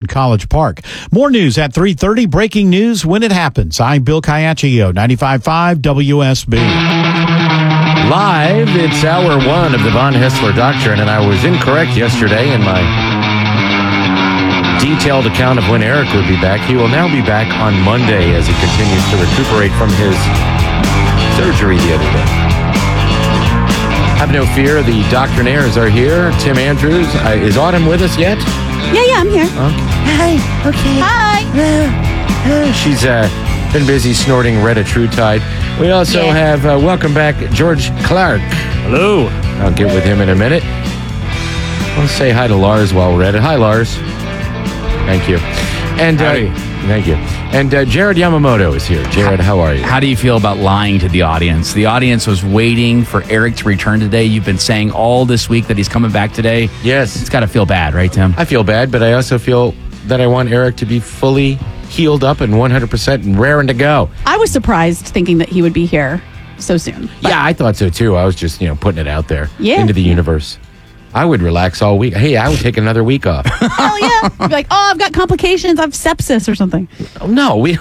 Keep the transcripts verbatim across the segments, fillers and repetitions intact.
College Park. More news at three thirty. Breaking news when it happens. I'm Bill Caiaccio, ninety-five point five W S B. Live, it's hour one of the Von Hessler Doctrine, and I was incorrect yesterday in my detailed account of when Eric would be back. He will now be back on Monday as he continues to recuperate from his surgery the other day. Have no fear, the Doctrinaires are here. Tim Andrews, uh, is Autumn with us yet? Yeah, yeah, I'm here. Okay. Hi, okay. Hi. Uh, uh, she's uh, been busy snorting Retta TrueTide. We also Yeah. have, uh, welcome back, George Clark. Hello. I'll get with him in a minute. I'll say hi to Lars while we're at it. Hi, Lars. Thank you. And uh, thank you. And uh, Jared Yamamoto is here. Jared, how are you? How do you feel about lying to the audience? The audience was waiting for Eric to return today. You've been saying all this week that he's coming back today. Yes. It's got to feel bad, right, Tim? I feel bad, but I also feel that I want Eric to be fully healed up and one hundred percent and raring to go. I was surprised thinking that he would be here so soon. But Yeah, I thought so too. I was just, you know, putting it out there Yeah. into the universe. I would relax all week. Hey, I would take another week off. hell yeah. Be like, oh, I've got complications. I have sepsis or something. Oh, no, we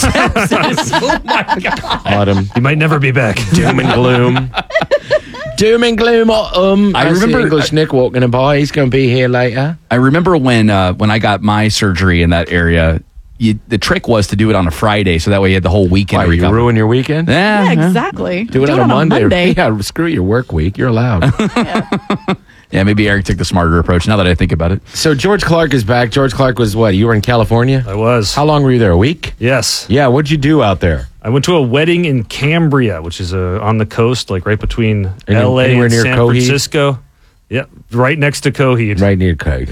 Oh, my God. Autumn, You might never be back. doom and gloom. Doom and gloom. Um, I, I remember remember- English Nick walking by. He's going to be here later. I remember when uh, when I got my surgery in that area, you, the trick was to do it on a Friday, so that way you had the whole weekend Why, to you recover. ruin your weekend? Yeah, Yeah, yeah. exactly. Do it on a Monday. Yeah, screw your work week. You're allowed. Yeah, maybe Eric took the smarter approach now that I think about it. So George Clark is back. George Clark was what? You were in California? I was. How long were you there? A week? Yes. Yeah, what'd you do out there? I went to a wedding in Cambria, which is uh, on the coast, like right between Any- L A anywhere and near San Coheed? Francisco. Yeah, right next to Coheed. Right near Coke.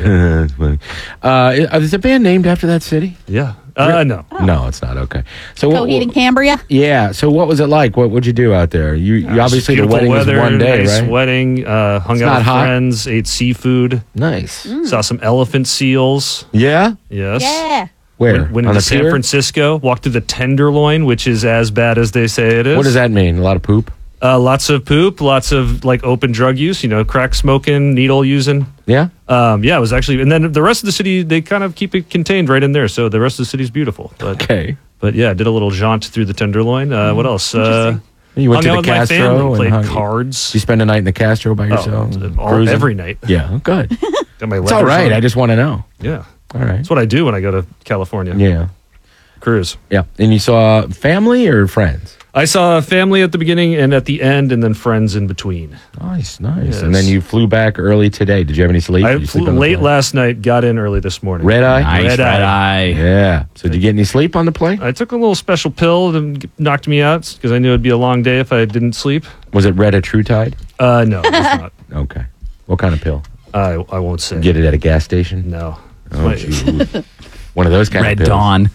uh, is a band named after that city? Yeah. Uh, no. No, it's not. Okay. So what? Coheed and Cambria. Yeah. So what was it like? What would you do out there? You, you obviously the Beautiful wedding weather, was one day, nice right? wedding. Uh, hung It's out not with hot? friends, ate seafood, Nice. saw some elephant seals. Yeah. Yes. Yeah. Where? Went, went On into the San pier? Francisco, walked through the Tenderloin, which is as bad as they say it is. What does that mean? A lot of poop? Uh, lots of poop, lots of like open drug use, you know, crack smoking, needle using. Yeah. Um, yeah, it was actually, and then the rest of the city, they kind of keep it contained right in there. So the rest of the city's beautiful. But, Okay. but yeah, did a little jaunt through the Tenderloin. Uh, what else? Uh, You went hung to out the with my Castro family, and played hung- cards. You spend a night in the Castro by yourself? Oh, all, cruising? every night. Yeah. Good. Got my It's all leathers right. on. I just want to know. yeah, All right. that's what I do when I go to California. Yeah. Cruise. Yeah. And you saw family or friends? I saw family at the beginning and at the end, and then friends in between. Nice, nice. Yes. And then you flew back early today. Did you have any sleep? I Did you flew sleep on the late plane? last night, got in early this morning. Red eye? Nice, Red red, eye. eye. Yeah. So did you get any sleep on the plane? I took a little special pill that knocked me out because I knew it'd be a long day if I didn't sleep. Was it Retta TrueTide? Uh, no, it's not. Okay. What kind of pill? I I won't say. Get it at a gas station? No. Oh, Wait. gee. One of those kind Red of pills. Dawn.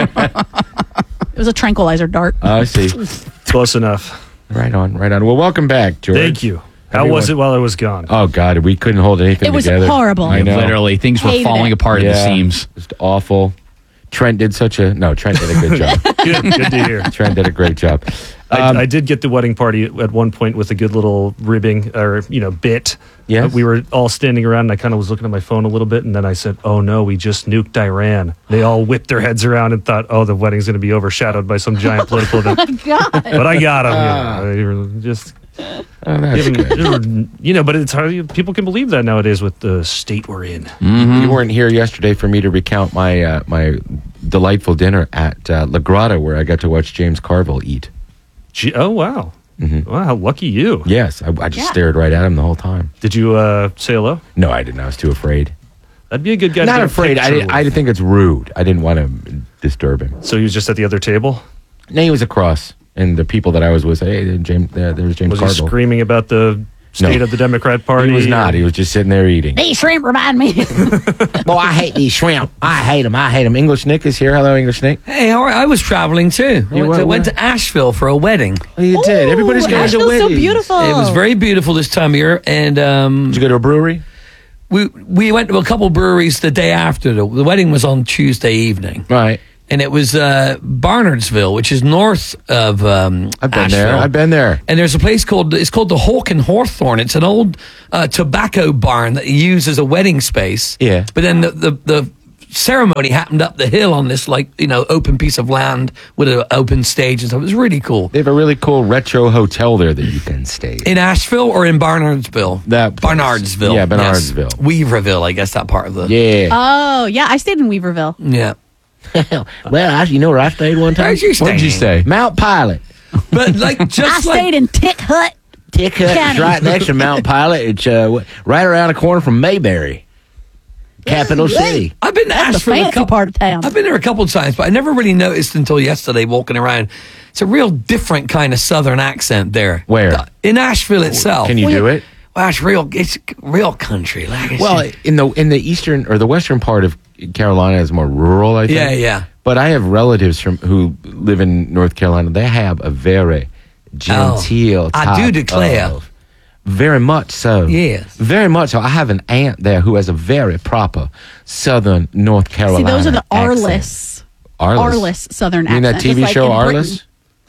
It was a tranquilizer dart. Oh, I see. Close enough. Right on, right on. Well, welcome back, George. Thank you. How Everyone- was it while I was gone? Oh, God, we couldn't hold anything It was together. horrible. I know. Literally, things were Hated falling it. apart at the Yeah. seams. Just awful. Trent did such a... No, Trent did a good job. Good, good to hear. Trent did a great job. Um, I, I did get the wedding party at one point with a good little ribbing or you know bit. Yes. Uh, we were all standing around, and I kind of was looking at my phone a little bit, and then I said, "Oh no, we just nuked Iran." They all whipped their heads around and thought, "Oh, the wedding's going to be overshadowed by some giant political event." God. But I got them. You know, just oh, that's giving, good. you know. But it's hard. People can believe that nowadays with the state we're in. You weren't here yesterday for me to recount my uh, my delightful dinner at uh, La Grata, where I got to watch James Carville eat. Gee, oh wow, Mhm. wow, how lucky you! Yes, I, I just Yeah. stared right at him the whole time. Did you uh, say hello? No, I didn't. I was too afraid. That'd be a good guy. to Not get a afraid. I, picture I with. think it's rude. I didn't want to disturb him. So he was just at the other table. No, he was across, and the people that I was with, hey, James, uh, there was James Was he Carville. screaming about the state No. of the Democrat Party? He was not. He was just sitting there eating. These shrimp remind me. Well, I hate these shrimp. I hate them. I hate them. English Nick is here. Hello, English Nick. Hey, all right, I was traveling too. I You went, were- to, went where? to Asheville for a wedding. Oh, you did. Everybody's Ooh, going to Asheville's so weddings. beautiful. It was very beautiful this time of year, and um, Did you go to a brewery? we we went to a couple breweries the day after. The, the wedding was on Tuesday evening, Right. and it was uh, Barnardsville, which is north of um, I've been Asheville. there. I've been there. And there's a place called, it's called the Hawk and Hawthorne. It's an old uh, tobacco barn that you use as a wedding space. Yeah. But then the, the, the ceremony happened up the hill on this, like, you know, open piece of land with an open stage and stuff. It was really cool. They have a really cool retro hotel there that you can stay In Asheville or in Barnardsville? That place. Barnardsville. Yeah, yes. Bernardsville. Weaverville, I guess that part of the. Yeah. Oh, yeah. I stayed in Weaverville. Yeah. Well, I, you know where I stayed one time? Where'd you stay? What did you say? Mount Pilot. But like, I just like. stayed in Tick Hut. Tick Hut is County. right next to Mount Pilot. It's uh, right around the corner from Mayberry, capital city. I've been to That's the Asheville a fancy couple, part of town. I've been there a couple of times, but I never really noticed until yesterday walking around. It's a real different kind of Southern accent there. Where? In Asheville itself. Can you do it? Well, it's real. It's real country. Like I Well, said. in the in the eastern or the western part of Carolina is more rural, I think. Yeah, yeah. But I have relatives from who live in North Carolina. They have a very genteel. Oh, I do type declare. of- very much so. Yes. Very much so. I have an aunt there who has a very proper Southern North See, Carolina. those are the accent. Arliss. Arliss. Arliss Southern You mean accent. that T V just like show in Britain. Arliss?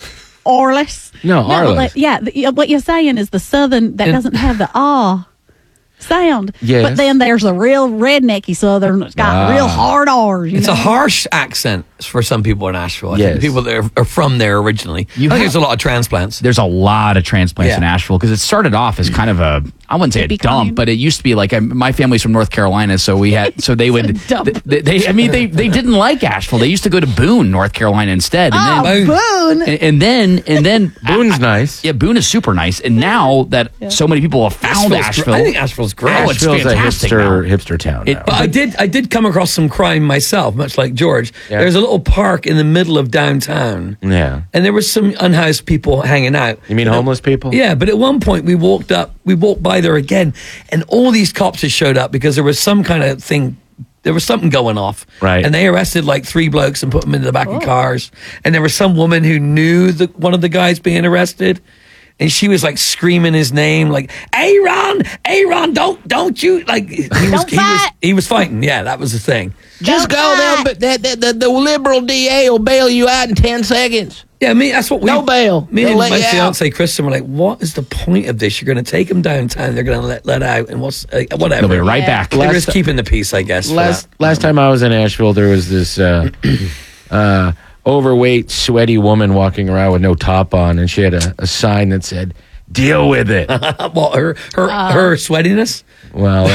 Arliss. No, Arliss. like- yeah, the, what you're saying is the Southern that And- doesn't have the ah sound. Yes. But then there's a real rednecky Southern that's got Ah. real hard R's. You It's know? a harsh accent for some people in Asheville. I Yes. think people that are, are from there originally. You I think have- there's a lot of transplants. There's a lot of transplants Yeah. in Asheville because it started off as kind of a, I wouldn't say a Hippie dump, commune? but it used to be like, I, my family's from North Carolina, so we had, so they would, dump. they, they, I mean, they, they didn't like Asheville. They used to go to Boone, North Carolina instead. And Oh, then, Boone. and, and then, and then, Boone's nice. yeah, Boone is super nice. And now that so many people have found Asheville's gr- Asheville, I think Asheville's great. Oh, it's Asheville's a fantastic hipster now. hipster town. It- now. But I did I did come across some crime myself, much like George. Yeah. There's a little park in the middle of downtown. Yeah. And there was some unhoused people hanging out. You mean homeless people? Yeah, but at one point we walked up, we walked by there again, and all these cops had showed up because there was some kind of thing, there was something going off. Right. And they arrested like three blokes and put them into the back of cars. And there was some woman who knew the, one of the guys being arrested. And she was like screaming his name, like "Aaron, Aaron, don't, don't you!" Like he was, Don't he was, fight. he was fighting. Yeah, that was the thing. Just Don't go fight. there, but the, the, the, the liberal D A will bail you out in ten seconds. Yeah, me. That's what we. No bail. Me They'll and let my you out. fiance Kristen were like, "What is the point of this? You're going to take them downtown. They're going to let let out, and what's uh, whatever." they'll be right Yeah. back. They're Last- just keeping the peace, I guess. for Last that. last time I was in Asheville, there was this uh, uh, overweight, sweaty woman walking around with no top on, and she had a, a sign that said, "Deal with it." Well, her her her sweatiness. Well,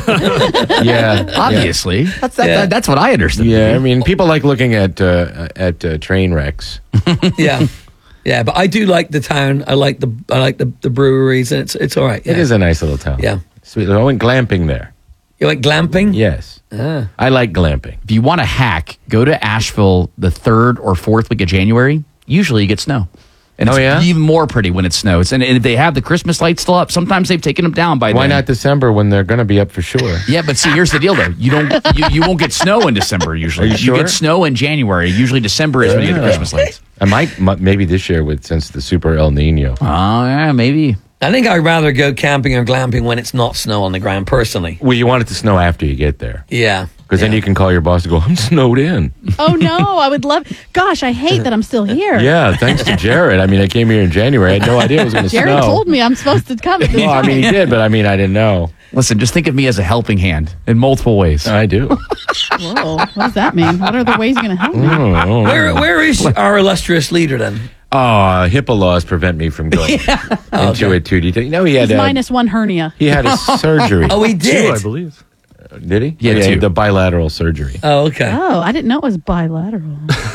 uh, yeah, Obviously, that's that, Yeah. that's what I understood. Yeah, I mean, people like looking at uh, at uh, train wrecks. Yeah, yeah. But I do like the town. I like the I like the, the breweries, and it's it's all right. Yeah. It is a nice little town. Yeah. Sweet. I went glamping there. You like glamping? Yes, Ah. I like glamping. If you want to hack, go to Asheville the third or fourth week of January. Usually you get snow. And Oh, it's yeah? even more pretty when it snows. And, and if they have the Christmas lights still up, sometimes they've taken them down by Why then. not December when they're going to be up for sure? Yeah, but see, here's the deal, though. You don't, you, you won't get snow in December usually. Are you sure? get snow in January. Usually December is when you get the Yeah. Christmas lights. I might m- maybe this year with since the super El Nino. Oh, yeah, maybe. I think I'd rather go camping or glamping when it's not snow on the ground. Personally. Well, you want it to snow after you get there, Yeah. because then Yeah. you can call your boss and go, "I'm snowed in." Oh no, I would love. Gosh, I hate that I'm still here. Yeah, thanks to Jared. I mean, I came here in January. I had no idea it was going to snow. Jared told me I'm supposed to come at this Well, I time. mean, he did, but I mean, I didn't know. Listen, just think of me as a helping hand in multiple ways. I do. Whoa, what does that mean? What are the ways you're going to help me? Oh, Where where is our illustrious leader then? uh, HIPAA laws prevent me from going into it too detail. You know, he had He's uh, minus one hernia. he had a surgery. Oh, he Two, did. I believe. Did he? Yeah, yeah, two. the bilateral surgery. Oh, okay. Oh, I didn't know it was bilateral.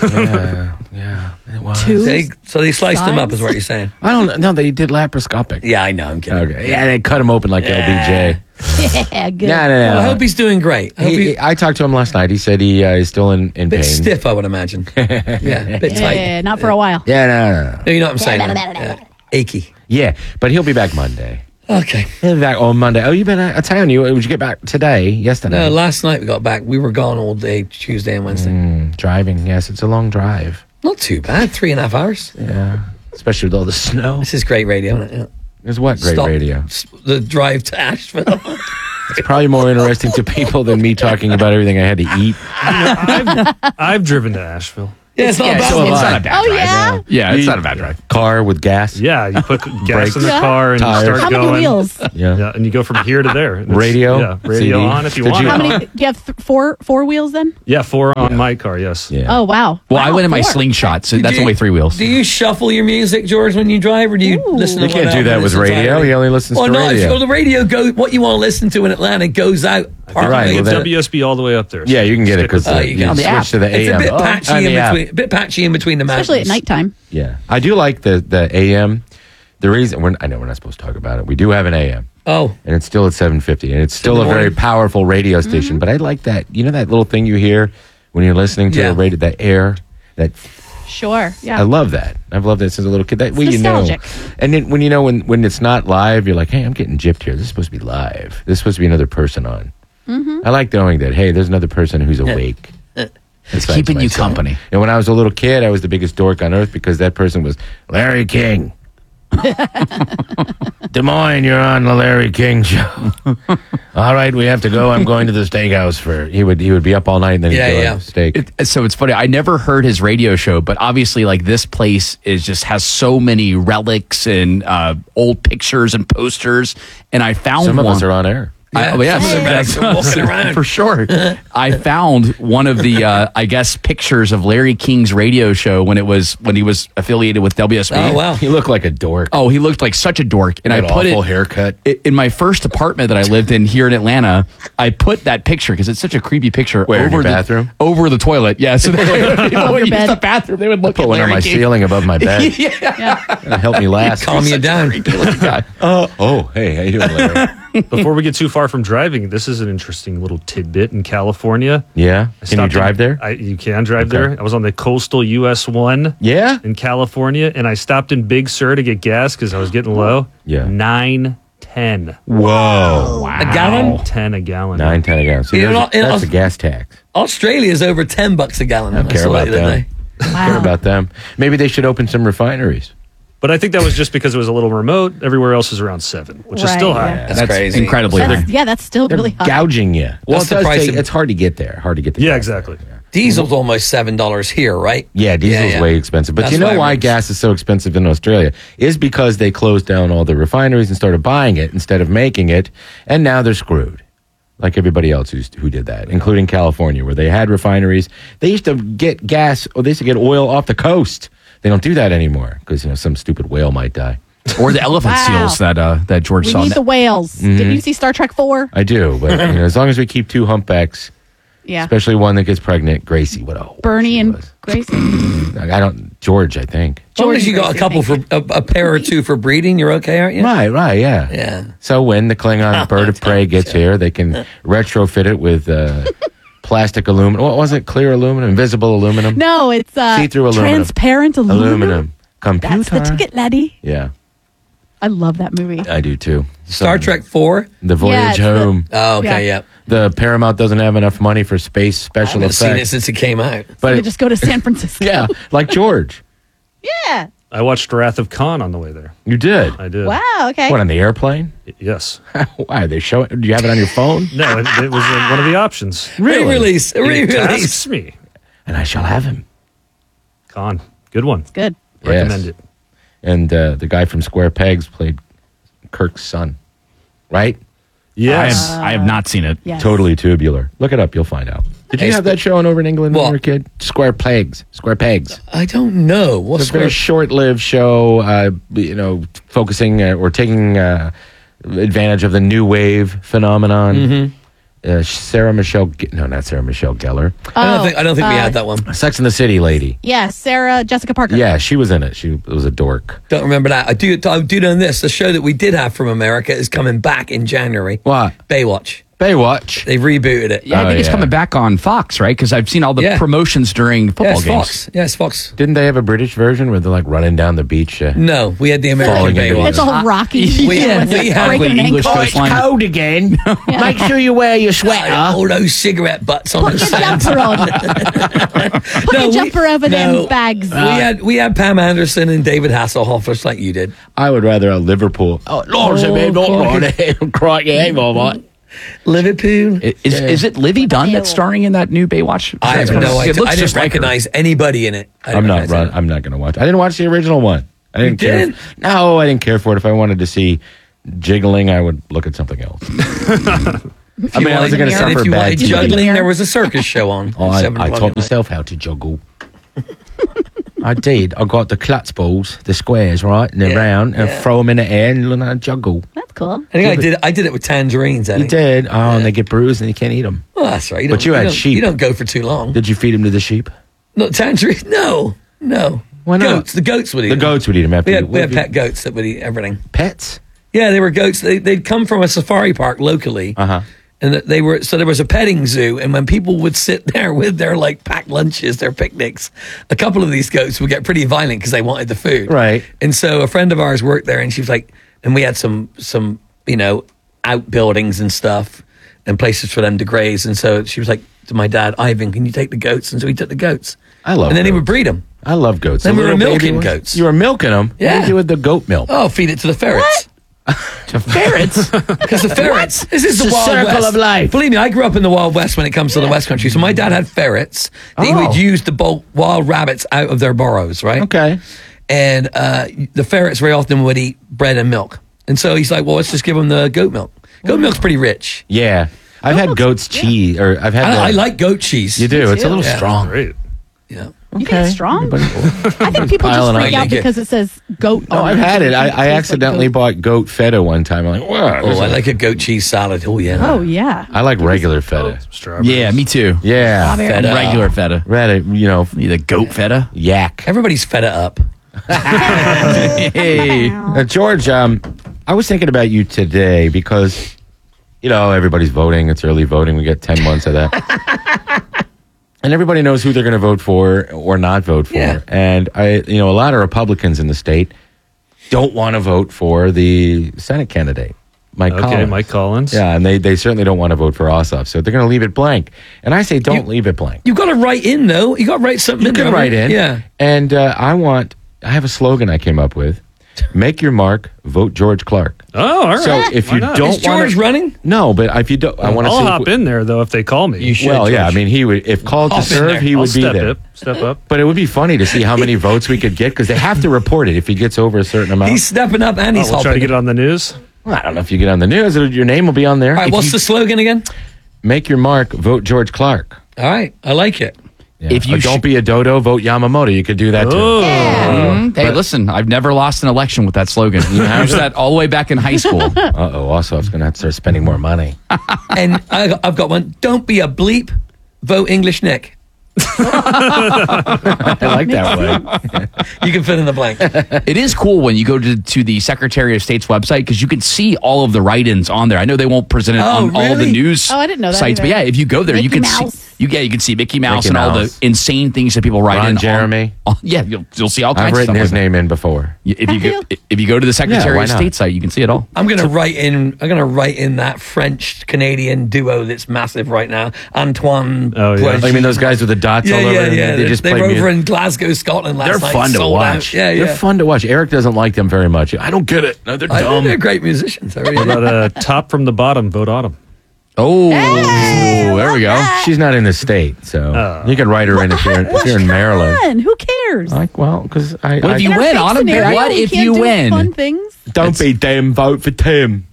Yeah, yeah, it was. Two. They, so they sliced him up, Sides? is what you're saying? I don't know. They did laparoscopic. Yeah, I know. I'm kidding. Okay. Yeah, they cut him open like L B J. Yeah, good. No, no, Well, no. I hope he's doing great. I hope He- he's I talked to him last night. He said he uh, is still in, in a bit pain. stiff, I would imagine. Yeah, a bit tight. Yeah, not for a while. Yeah, no, no, no. No, you know what I'm saying? Yeah. Achy. Yeah, but he'll be back Monday. Okay. He'll be back on Monday. Oh, you've been out of town. You would you get back today? Yesterday? No, last night we got back. We were gone all day, Tuesday and Wednesday. Mm, driving. Yes, it's a long drive. Not too bad. Three and a half hours. Yeah, especially with all the snow. This is great radio, isn't it? Yeah. There's what great Stop. radio. S- The drive to Asheville. It's probably more interesting to people than me talking about everything I had to eat. I've, I've driven to Asheville. Yeah, it's not Yeah, a bad so one. it's not a bad Oh, drive. yeah? Yeah, it's You- not a bad drive. Car with gas. Yeah, you put gas in the Yeah. car and Tires. you start How going. many wheels? Yeah. Yeah, and you go from here to there. And it's- Radio, Yeah, radio C D. on if you Did want. you- How it many? on. Do you have th- four four wheels then? Yeah, four on my car. Yes. Yeah. Oh wow. Well, I Wow, went in my four. slingshot, so Do that's you- only three wheels. Do you shuffle your music, George, when you drive, or do you Ooh. listen to You can't one do that album with in its radio. entirety? He only listens well, to no, radio. Well, the radio goes. What you want to listen to in Atlanta goes out. partway. Right, well, It's that- W S B all the way up there. Yeah, you can get it because Oh, uh, you you, can. On the switch app. to the It's A M. a bit Oh, patchy on in the app. between. A bit patchy in between the mountains. Especially at nighttime. Yeah, I do like the the A M. The reason we're, I know we're not supposed to talk about it. We do have an A M. Oh, And it's still at seven fifty, and it's still in a the very morning. powerful radio station. But I like that. You know that little thing you hear when you're listening to Yeah. the radio, that air, that Sure. Yeah. I love that. I've loved that since a little kid. That It's way you know. nostalgic. And then when you know when when it's not live, you're like, hey, I'm getting gypped here. This is supposed to be live. This is supposed to be another person on. Mm-hmm. I like knowing that. Hey, there's another person who's awake. It's keeping you company. And when I was a little kid, I was the biggest dork on earth because that person was Larry King. Des Moines, you're on the Larry King show. All right, we have to go. I'm going to the steakhouse for. He would he would be up all night and then Yeah, he'd go yeah. have a steak. It, so it's funny. I never heard his radio show, but obviously, like this place is just has so many relics and uh, old pictures and posters. And I found Some of one. us are on air. I, oh, yes, Some of the relics are walking around. for sure. I found one of the, uh, I guess, pictures of Larry King's radio show when it was when he was affiliated with W S B. Oh, wow. He looked like a dork. Oh, he looked like such a dork, and That I put awful it haircut. i- in my first apartment that I lived in here in Atlanta. I put that picture because it's such a creepy picture Where, in over your the bathroom? over the toilet. Yeah, so they would, people Above would your use bed. the bathroom. They would look Put at one on Larry my King. ceiling above my bed. Yeah. That'll help me last. calm you down. God. Oh, oh, hey, how you doing, Larry? Before we get too far from driving, this is an interesting little tidbit in California. Yeah, I can you stopped drive in- there? I, you can drive Okay. there. I was on the coastal U S one Yeah. in California, and I stopped in Big Sur to get gas because I was getting low. Yeah. Nine ten. Whoa. A gallon? Ten a gallon. Nine, ten a gallon. See, You know, there's- in that's Aus- a gas tax. Australia's over ten bucks a gallon. I don't I care saw about it the other them. day. Care Wow. about them. Maybe they should open some refineries. But I think that was just because it was a little remote. Everywhere else is around seven, which is still Right, high. yeah. That's, crazy. incredibly high. That's, yeah, that's still They're really hot. gouging you. Well, That's it the does price take, of- it's hard to get there. Hard to get the Yeah, gas exactly. there. Diesel's almost seven dollars here, right? Yeah, diesel's Yeah, yeah. way expensive. But That's you know why why it works. gas is so expensive in Australia? Is because they closed down all the refineries and started buying it instead of making it, and now they're screwed. Like everybody else who's, who did that, including California, where they had refineries. They used to get gas, or they used to get oil off the coast. They don't do that anymore because you know some stupid whale might die. Or the elephant Wow. seals that uh, that George We saw. need the whales. Did you see Star Trek four? I do, but you know, as long as we keep two humpbacks, Yeah. especially one that gets pregnant, Gracie. What a whore Bernie she and was. Gracie. I don't George. I think. As long George as you got a Gracie, couple for thank a, a pair or two for breeding, you're okay, aren't you? Right, right, yeah, Yeah. So when the Klingon bird of prey gets here, they can retrofit it with uh, plastic aluminum. What was it? Clear aluminum, invisible aluminum, No, it's uh, See-through aluminum. transparent aluminum. aluminum, computer. That's the ticket, laddie. Yeah, I love that movie. I do too. Star So, Trek four. The Voyage Yeah, it's the- Home. Oh, okay, Yeah. yeah. The Paramount doesn't have enough money for space I special haven't seen it effects. since it came out. But They it- just go to San Francisco. yeah, like George, Yeah. I watched Wrath of Khan on the way there. you did. I did. Wow. Okay. What on the airplane? Yes. Why are they showing? Do you have it on your phone? No, it, it was uh, one of the options. Re-release. It Re-release. tasks me. And I shall have him. Khan. Good one. Good. Recommend Yes. it. And uh, the guy from Square Pegs played Kirk's son, right? I Yes. have, I have not seen it. Yes. Totally tubular. Look it up, you'll find out. Did you Hey, have that show on over in England when What? you were a kid? Square Pegs. Square Pegs. I don't know. What's It's a very short-lived show, uh, you know, focusing uh, or taking uh, advantage of the new wave phenomenon. Mm-hmm. Uh, Sarah Michelle, Ge- no, not Sarah Michelle Gellar. I don't Oh, think I don't think we uh, had that one. Sex and the City lady. Yeah, Sarah Jessica Parker. Yeah, she was in it. She was a dork. Don't remember that. I do. I do know this. The show that we did have from America is coming back in January. What? Baywatch. Baywatch. They've rebooted it. Yeah, I Oh, think it's yeah. coming back on Fox, right? Because I've seen all the Yeah. promotions during Yeah, football it's games. Fox. Yeah, it's Fox. Didn't they have a British version where they're like running down the beach? Uh, No, we had the American Falling into Baywatch. It's all rocky. We- Yeah, we it's have breaking an English ankle. coastline. cold again. Make sure you wear your sweater. all those cigarette butts on Put the your sand. jumper on. Put No, your we- jumper over no. them bags. We had we had Pam Anderson and David Hasselhoff just like you did. I would rather have Liverpool. Oh, Lord, Oh, oh, crikey. Crikey, hey, all right. Liverpool. Is, is it Livy Dunn that's starring in that new Baywatch? I have no It idea. looks I just didn't like her. recognize anybody in it. I didn't I'm not recognize run. anyone. I'm not going to watch. I didn't watch the original one. I didn't You care. didn't? No, I didn't care for it. If I wanted to see jiggling, I would look at something else. I mean, I wasn't going to And suffer if you bad wanted T V. juggling, there was a circus show on. Oh, I, seven I o'clock taught at night. myself how to juggle. I did. I got the klutz balls, the squares, right, and they're Yeah, round, and yeah. throw them in the air and learn how to juggle. That's cool. I think I did. I did it with tangerines. I You think. did. Oh, and they get bruised and you can't eat them. Well, that's right. You But don't- you had don't- sheep. You don't go for too long. Did you feed them to the sheep? No tangerines. No, no. Why not? Goats. The goats would eat. The them. goats would eat them after We you. had, we had pet goats that would eat everything. Pets? Yeah, they were goats. They, they'd come from a safari park locally. Uh-huh. And that they were, so there was a petting zoo. And when people would sit there with their like packed lunches, their picnics, a couple of these goats would get pretty violent because they wanted the food. Right. And so a friend of ours worked there and she was like, and we had some, some, you know, outbuildings and stuff and places for them to graze. And so she was like to my dad, Ivan, can you take the goats? And so he took the goats. I love And then he goats. would breed them. I love goats. Then The we were little baby milking ones. goats. You were milking them? What do Yeah. you do with the goat milk? Oh, feed it to the ferrets. To ferrets. Because the ferrets, this is It's the a Wild circle West. of life. Believe me, I grew up in the Wild West when it comes to the West Country. So my dad had ferrets that he Oh. would use to bolt wild rabbits out of their burrows, right? Okay. And uh, the ferrets very often would eat bread and milk. And so he's like, well, let's just give them the goat milk. Goat milk's pretty rich. Yeah. I've had goat's cheese, or I've had the, I, I like goat cheese. You do. It's a little Yeah. strong. Great. Yeah. You think it's strong? I think people just Piling on. freak out because it says goat. No, on I've it. had it. I, I tastes like accidentally goat. bought goat feta one time. I'm like, wow. Oh, I like a goat cheese salad. Oh, yeah. Oh yeah. I like regular feta. Strawberries. Yeah, me too. Yeah. Feta. Regular feta. Feta, you know, The goat feta. yak. Everybody's fed up. Hey. Uh, George, um, I was thinking about you today because, you know, everybody's voting. It's early voting. We get ten months of that. And everybody knows who they're going to vote for or not vote for. Yeah. And, I, you know, a lot of Republicans in the state don't want to vote for the Senate candidate, Mike Okay, Collins. Mike Collins. Yeah, and they, they certainly don't want to vote for Ossoff. So they're going to leave it blank. And I say don't You- leave it blank. You've got to write in, though. you got to write something You in can there. write in. Yeah. And uh, I want, I have a slogan I came up with. Make your mark, vote George Clark. Oh, all right. So if Why you not? don't Is George wanna, running? No, but if you don't, I want to I'll see. hop if we- in there though if they call me. You should. Well, yeah, I George. mean, he would, if called to Hop in serve, there. he I'll would be step there. up. Step up. But it would be funny to see how many votes we could get because they have to report it if he gets over a certain amount. He's stepping up and Oh, he's we'll try to hopping. get it on the news. Well, I don't know if you get on the news, your name will be on there. All right, If what's you the slogan again? make your mark, vote George Clark. All right, I like it. Yeah. If you Or don't sh- be a dodo, vote Yamamoto. You could do that too. Oh, Mm, hey, listen, I've never lost an election with that slogan. You used that all the way back in high school. Uh oh. Also, it's going to have to start spending more money. And I, I've got one. Don't be a bleep. Vote English Nick. I like that one. You can fill in the blank. It is cool when you go to, to the Secretary of State's website because you can see all of the write-ins on there. I know they won't present it Oh, on all the really? news Oh, I didn't know that sites, but either. yeah, if you go there, you Mickey can Mouse. see you yeah you can see Mickey Mouse Mickey and all Mouse. the insane things that people write Ron in. on- Jeremy. on- yeah, you'll, you'll see all kinds I've of written stuff. his like that. name in before. If you go, if you go to the Secretary why of not? State site, you can see it all. I'm gonna write in. I'm gonna write in that French Canadian duo that's massive right now. Antoine. Oh, yeah. Poitiers. I mean, those guys with the dots Yeah, all over. yeah, them, yeah. They just they play were music. over in Glasgow, Scotland last They're night. fun to sold out. watch. Yeah, yeah. They're fun to watch. Eric doesn't like them very much. I don't get it. No, they're I think dumb. they're great musicians. I really What do. about uh, top from the bottom? Vote Autumn. Oh, Hey, there we go. love She's not in the state, so Oh. you can write her in if you're, if you're in Maryland. Fun. Who cares? Like, well, because I, What I if you Gotta win, fake Autumn? scenario. What We if can't you do win? Fun things. don't be damn vote for Tim.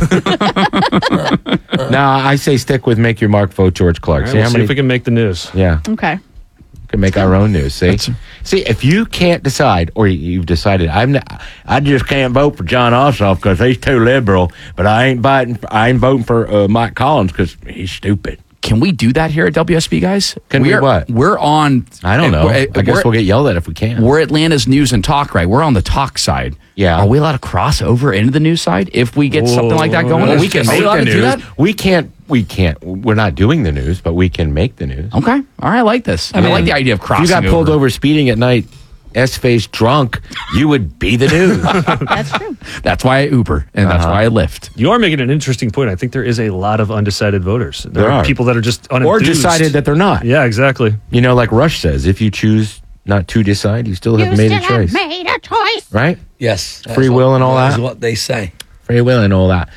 Now I say stick with make your mark, vote George Clark. All right, see we'll how see many? if we can make the news. yeah, Okay. we can make our own news. See, That's- see if you can't decide, or you- you've decided, I'm, not, I just can't vote for John Ossoff because he's too liberal, but I ain't voting, I ain't voting for uh, Mike Collins because he's stupid. Can we do that here at W S B, guys? Can we We're- what? We're on. I don't know. we're- I guess we're- we'll get yelled at if we can. We're Atlanta's news and talk, right? We're on the talk side. Yeah. Are we allowed to cross over into the news side if we get something like that going? Well, Are we can are make allowed the to do news. that? We can't. We can't. We're not doing the news, but we can make the news. Okay. All right. I like this. I, mean, like the idea of If crossing you got pulled over speeding at night, S-faced drunk, you would be the news. That's true. That's why I Uber and that's Uh-huh. why I Lyft. You are making an interesting point. I think there is a lot of undecided voters. There, There are, are. people that are just unenthused. or decided that they're not. Yeah, exactly. You know, like Rush says, if you choose not to decide, you still have made a choice. made a choice. Right? Yes. that's Free will what- and all That's that. what they say. Free will and all that.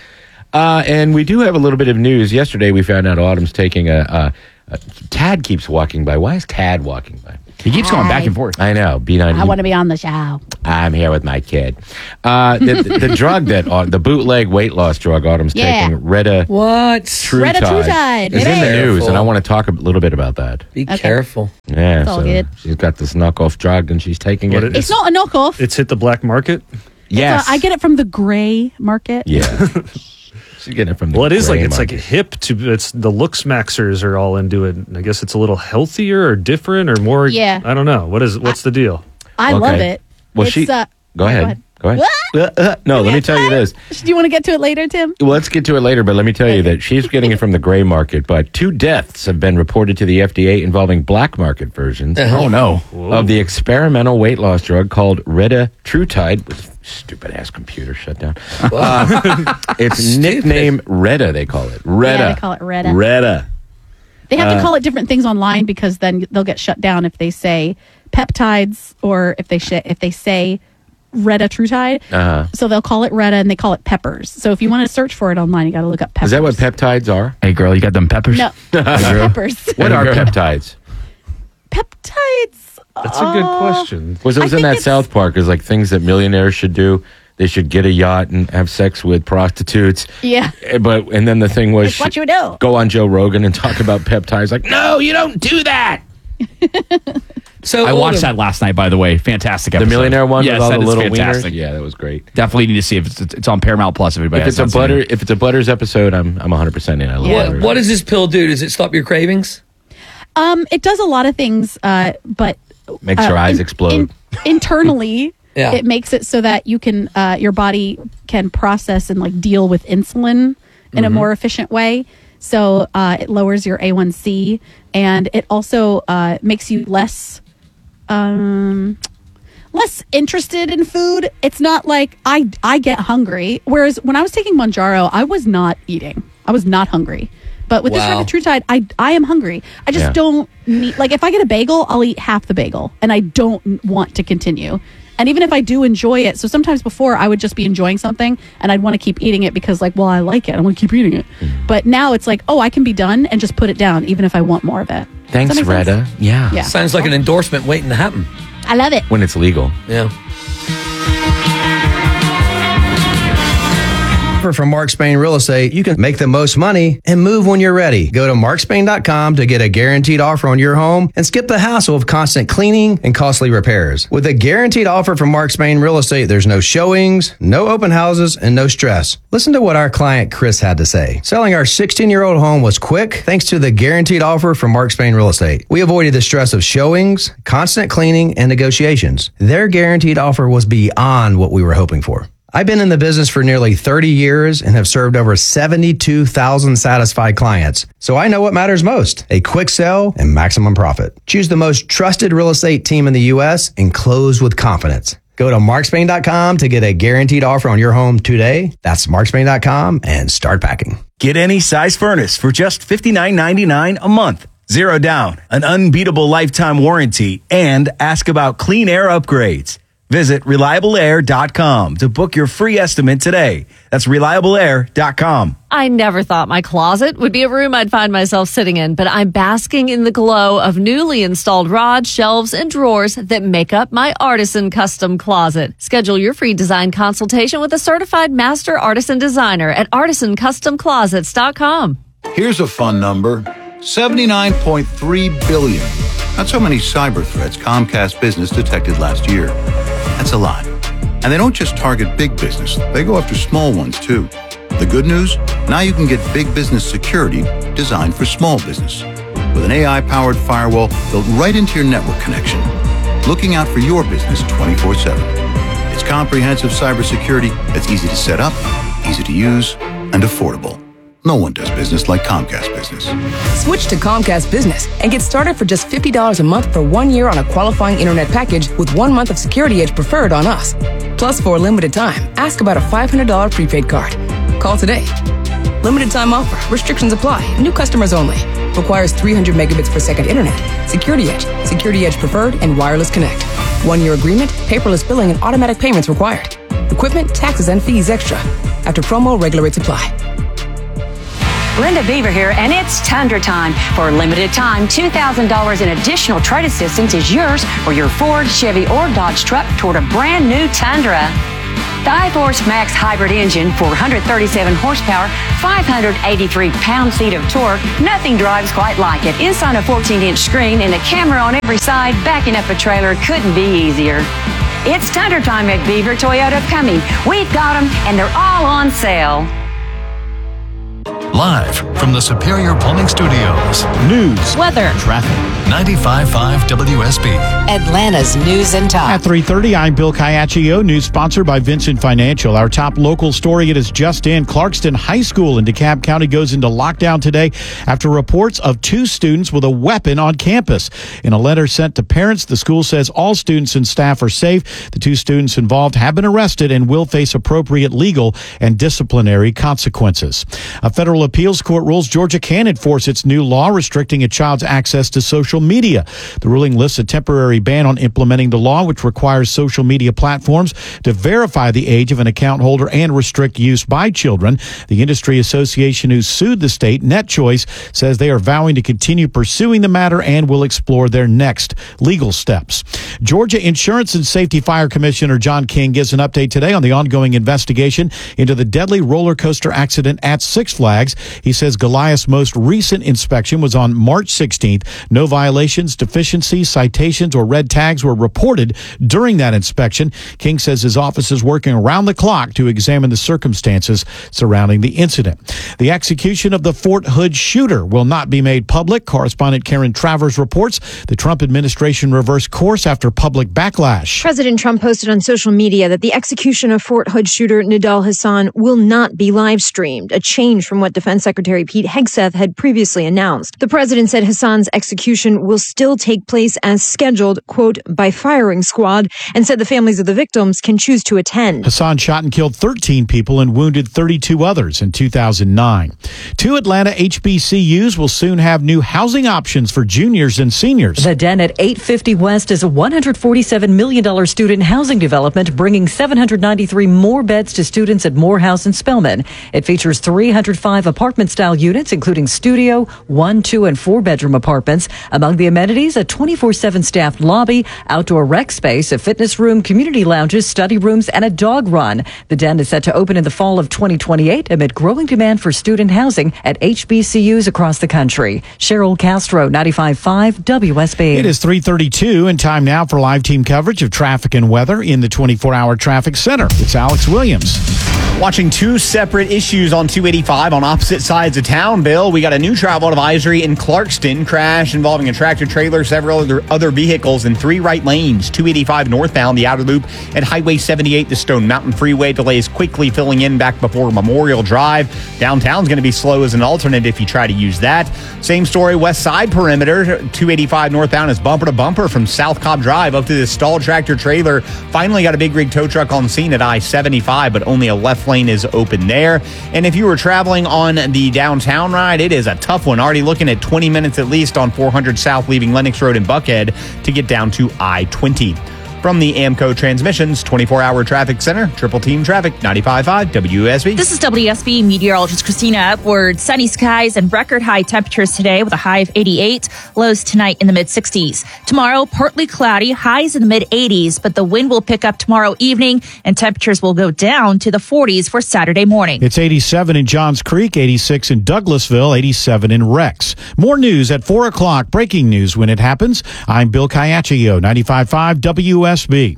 Uh, and we do have a little bit of news. Yesterday, we found out Autumn's taking a, a, a. Tad keeps walking by. Why is Tad walking by? He keeps going back and forth. I know. B ninety. I want to be on the show. I'm here with my kid. Uh, the, the, the drug that uh, the bootleg weight loss drug Autumn's Yeah. taking, Retta What? Trutide, Retatrutide, is in the baby. news, and I want to talk a little bit about that. Be Okay. careful. Yeah, all so good. she's got this knockoff drug, and she's taking What it. it It's not a knockoff. It's hit the black market. Yes, Uh, I get it from the gray market. Yeah, she's getting it from the. Well, it is like gray it's like market. hip to it's the looks maxers are all into it. And I guess it's a little healthier or different or more. Yeah. I don't know. What is what's the deal? I Okay. love it. Well, It's, she. uh, go ahead. Go ahead. What? Uh, uh, no, let me tell you this. Do you want to get to it later, Tim? Well, let's get to it later, but let me tell you that she's getting it from the gray market. But two deaths have been reported to the F D A involving black market versions Oh, no. of the experimental weight loss drug called Retatrutide. Stupid ass computer shut down. Uh, it's nicknamed Retta, they call it. Retta. Yeah, they call it Retta. Retta. They have Uh, to call it different things online because then they'll get shut down if they say peptides or if they sh- if they say Retatrutide. Uh-huh. So they'll call it Retta and they call it peppers. So if you want to search for it online, you got to look up peppers. Is that what peptides are? Hey, girl, you got them peppers? No, peppers. What are peptides? Peptides. That's a good question. Was it was I in think that it's- South Park? Is like things that millionaires should do. They should get a yacht and have sex with prostitutes. Yeah. Eh, But and then the thing was, It's what she- you do. Go on Joe Rogan and talk about peptides. Like, no, you don't do that. So I watched Autumn, that last night, by the way. Fantastic The episode. millionaire one Yes, with all that the is little fantastic. wieners. Yeah, that was great. Definitely need to see if it's, it's on Paramount Plus. Everybody If it's has a not seen butter, it. if it's a Butters episode, I'm I'm one hundred percent in. I love Yeah. Butters. What, what does this pill do? Does it stop your cravings? Um, it does a lot of things, uh, but Makes uh, your eyes in- explode. in- internally, Yeah. it makes it so that you can uh, your body can process and like deal with insulin in a more efficient way. So uh, it lowers your A one C, and it also uh, makes you less um, less interested in food. It's not like I I get hungry, whereas when I was taking Mounjaro, I was not eating. I was not hungry. But with Wow. this Retatrutide, I I am hungry. I just Yeah. don't need, like if I get a bagel, I'll eat half the bagel, and I don't want to continue. And even if I do enjoy it, so sometimes before I would just be enjoying something and I'd want to keep eating it because like, well, I like it. I want to keep eating it. But now it's like, oh, I can be done and just put it down even if I want more of it. Does Thanks, that make sense? Retta. Yeah. Yeah. Sounds like an endorsement waiting to happen. I love it. When it's legal. Yeah. From Mark Spain Real Estate, you can make the most money and move when you're ready. Go to mark spain dot com to get a guaranteed offer on your home and skip the hassle of constant cleaning and costly repairs. With a guaranteed offer from Mark Spain Real Estate, there's no showings, no open houses, and no stress. Listen to what our client Chris had to say. Selling our sixteen-year-old home was quick thanks to the guaranteed offer from Mark Spain Real Estate. We avoided the stress of showings, constant cleaning, and negotiations. Their guaranteed offer was beyond what we were hoping for. I've been in the business for nearly thirty years and have served over seventy-two thousand satisfied clients. So I know what matters most, a quick sell and maximum profit. Choose the most trusted real estate team in the U S and close with confidence. Go to mark spain dot com to get a guaranteed offer on your home today. That's mark spain dot com and start packing. Get any size furnace for just fifty-nine ninety-nine a month. Zero down, an unbeatable lifetime warranty, and ask about clean air upgrades. Visit reliable air dot com to book your free estimate today. That's reliable air dot com. I never thought my closet would be a room I'd find myself sitting in, but I'm basking in the glow of newly installed rods, shelves, and drawers that make up my Artisan custom closet. Schedule your free design consultation with a certified master artisan designer at artisan custom closets dot com. Here's a fun number, seventy-nine point three billion. That's how many cyber threats Comcast Business detected last year. That's a lot. And they don't just target big business, they go after small ones too. The good news? Now you can get big business security designed for small business. With an A I-powered firewall built right into your network connection, looking out for your business twenty-four seven. It's comprehensive cybersecurity that's easy to set up, easy to use, and affordable. No one does business like Comcast Business. Switch to Comcast Business and get started for just fifty dollars a month for one year on a qualifying internet package with one month of Security Edge preferred on us. Plus, for a limited time, ask about a five hundred dollars prepaid card. Call today. Limited time offer. Restrictions apply. New customers only. Requires three hundred megabits per second internet. Security Edge. Security Edge preferred and wireless connect. One year agreement, paperless billing, and automatic payments required. Equipment, taxes, and fees extra. After promo, regular rates apply. Linda Beaver here, and it's Tundra time. For a limited time, two thousand dollars in additional trade assistance is yours for your Ford, Chevy, or Dodge truck toward a brand new Tundra. The iForce Max hybrid engine, four hundred thirty-seven horsepower, five hundred eighty-three pound-feet of torque. Nothing drives quite like it. Inside a fourteen inch screen and a camera on every side, backing up a trailer couldn't be easier. It's Tundra time at Beaver Toyota of Cumming. We've got them, and they're all on sale. Live from the Superior Plumbing Studios. News, weather, traffic. ninety-five point five W S B. Atlanta's News and Talk. At three thirty, I'm Bill Caiaccio. News sponsored by Vincent Financial. Our top local story, it is just in. Clarkston High School in DeKalb County goes into lockdown today after reports of two students with a weapon on campus. In a letter sent to parents, the school says all students and staff are safe. The two students involved have been arrested and will face appropriate legal and disciplinary consequences. A federal appeals court rules Georgia can enforce its new law restricting a child's access to social media. The ruling lists a temporary ban on implementing the law, which requires social media platforms to verify the age of an account holder and restrict use by children. The industry association who sued the state, NetChoice, says they are vowing to continue pursuing the matter and will explore their next legal steps. Georgia Insurance and Safety Fire Commissioner John King gives an update today on the ongoing investigation into the deadly roller coaster accident at Six Flags. He says Goliath's most recent inspection was on March sixteenth. No violations, deficiencies, citations, or red tags were reported during that inspection. King says his office is working around the clock to examine the circumstances surrounding the incident. The execution of the Fort Hood shooter will not be made public. Correspondent Karen Travers reports the Trump administration reversed course after public backlash. President Trump posted on social media that the execution of Fort Hood shooter Nidal Hassan will not be live streamed, a change from what Defense Secretary Pete Hegseth had previously announced. The president said Hassan's execution will still take place as scheduled, quote, by firing squad, and said the families of the victims can choose to attend. Hassan shot and killed thirteen people and wounded thirty-two others in two thousand nine. Two Atlanta H B C Us will soon have new housing options for juniors and seniors. The Den at eight fifty West is a one hundred forty-seven million dollars student housing development, bringing seven hundred ninety-three more beds to students at Morehouse and Spelman. It features three hundred five apartment-style units, including studio, one, two, and four-bedroom apartments. Among the amenities, a twenty-four seven staffed lobby, outdoor rec space, a fitness room, community lounges, study rooms, and a dog run. The Den is set to open in the fall of twenty twenty-eight amid growing demand for student housing at H B C Us across the country. Cheryl Castro, ninety-five point five W S B. It is three thirty-two and time now for live team coverage of traffic and weather in the twenty-four hour traffic center. It's Alex Williams. Watching two separate issues on two eighty-five on opposite sides of town, Bill. We got a new travel advisory in Clarkston. Crash involving a tractor trailer, several other, other vehicles in three right lanes. two eighty-five northbound, the outer loop at Highway seventy-eight, the Stone Mountain Freeway. Delays quickly filling in back before Memorial Drive. Downtown's going to be slow as an alternate if you try to use that. Same story, west side perimeter. two eighty-five northbound is bumper to bumper from South Cobb Drive up to this stalled tractor trailer. Finally got a big rig tow truck on scene at I seventy-five, but only a left lane is open there. And if you were traveling on the downtown ride, it is a tough one. Already looking at twenty minutes at least on four hundred South leaving Lennox Road in Buckhead to get down to I twenty. From the AMCO Transmissions twenty-four hour Traffic Center, Triple Team Traffic, ninety-five point five W S B. This is W S B meteorologist Christina Upward. Sunny skies and record high temperatures today with a high of eighty-eight. Lows tonight in the mid sixties. Tomorrow, partly cloudy, highs in the mid eighties, but the wind will pick up tomorrow evening and temperatures will go down to the forties for Saturday morning. It's eighty-seven in Johns Creek, eighty-six in Douglasville, eighty-seven in Rex. More news at four o'clock. Breaking news when it happens. I'm Bill Caiaccio, ninety-five point five W S B.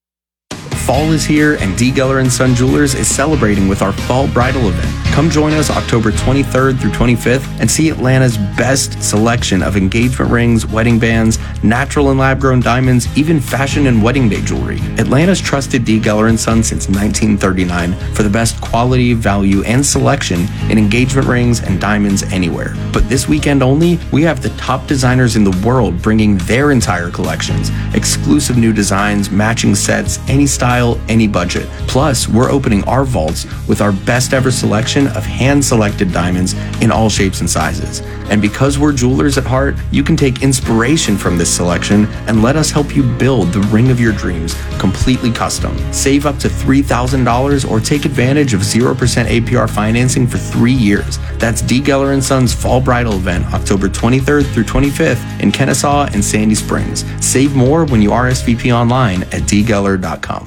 Fall is here, and D. Geller and Son Jewelers is celebrating with our Fall Bridal event. Come join us October twenty-third through twenty-fifth and see Atlanta's best selection of engagement rings, wedding bands, natural and lab-grown diamonds, even fashion and wedding day jewelry. Atlanta's trusted D. Geller and Son since nineteen thirty-nine for the best quality, value, and selection in engagement rings and diamonds anywhere. But this weekend only, we have the top designers in the world bringing their entire collections, exclusive new designs, matching sets, any style, any budget. Plus, we're opening our vaults with our best ever selection of hand-selected diamonds in all shapes and sizes. And because we're jewelers at heart, you can take inspiration from this selection and let us help you build the ring of your dreams, completely custom. Save up to three thousand dollars or take advantage of zero percent A P R financing for three years. That's D. Geller and Sons Fall Bridal Event, October twenty-third through twenty-fifth in Kennesaw and Sandy Springs. Save more when you R S V P online at d geller dot com.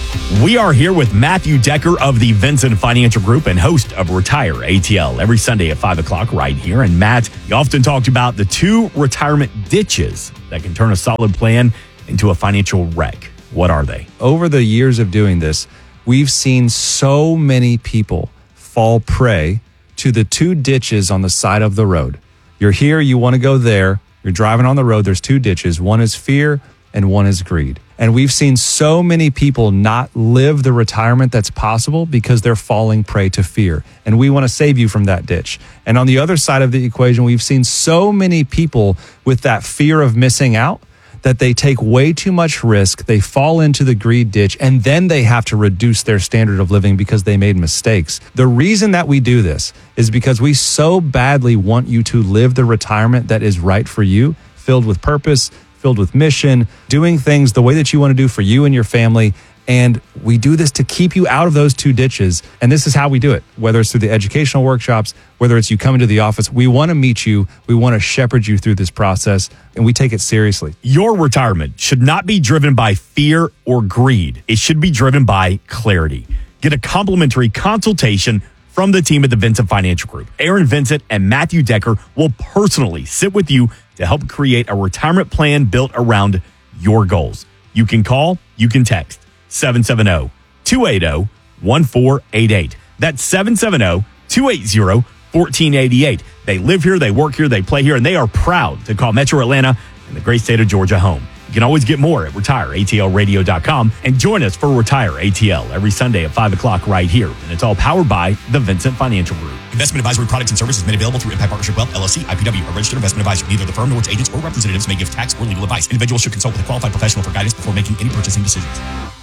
We are here with Matthew Decker of the Vincent Financial Group and host of Retire A T L every Sunday at five o'clock right here. And Matt, you often talked about the two retirement ditches that can turn a solid plan into a financial wreck. What are they? Over the years of doing this, we've seen so many people fall prey to the two ditches on the side of the road. You're here, you want to go there. You're driving on the road, there's two ditches. One is fear and one is greed. And we've seen so many people not live the retirement that's possible because they're falling prey to fear. And we want to save you from that ditch. And on the other side of the equation, we've seen so many people with that fear of missing out that they take way too much risk, they fall into the greed ditch, and then they have to reduce their standard of living because they made mistakes. The reason that we do this is because we so badly want you to live the retirement that is right for you, filled with purpose, filled with mission, doing things the way that you want to do for you and your family. And we do this to keep you out of those two ditches. And this is how we do it, whether it's through the educational workshops, whether it's you coming to the office. We want to meet you. We want to shepherd you through this process, and we take it seriously. Your retirement should not be driven by fear or greed. It should be driven by clarity. Get a complimentary consultation from the team at the Vincent Financial Group. Aaron Vincent and Matthew Decker will personally sit with you to help create a retirement plan built around your goals. You can call, you can text seven seven zero, two eight zero, one four eight eight. That's seven seven zero, two eight zero, one four eight eight. They live here, they work here, they play here, and they are proud to call Metro Atlanta and the great state of Georgia home. You can always get more at retire A T L radio dot com and join us for Retire A T L every Sunday at five o'clock right here. And it's all powered by the Vincent Financial Group. Investment advisory products and services made available through Impact Partnership Wealth, L L C, I P W, a registered investment advisor. Neither the firm nor its agents or representatives may give tax or legal advice. Individuals should consult with a qualified professional for guidance before making any purchasing decisions.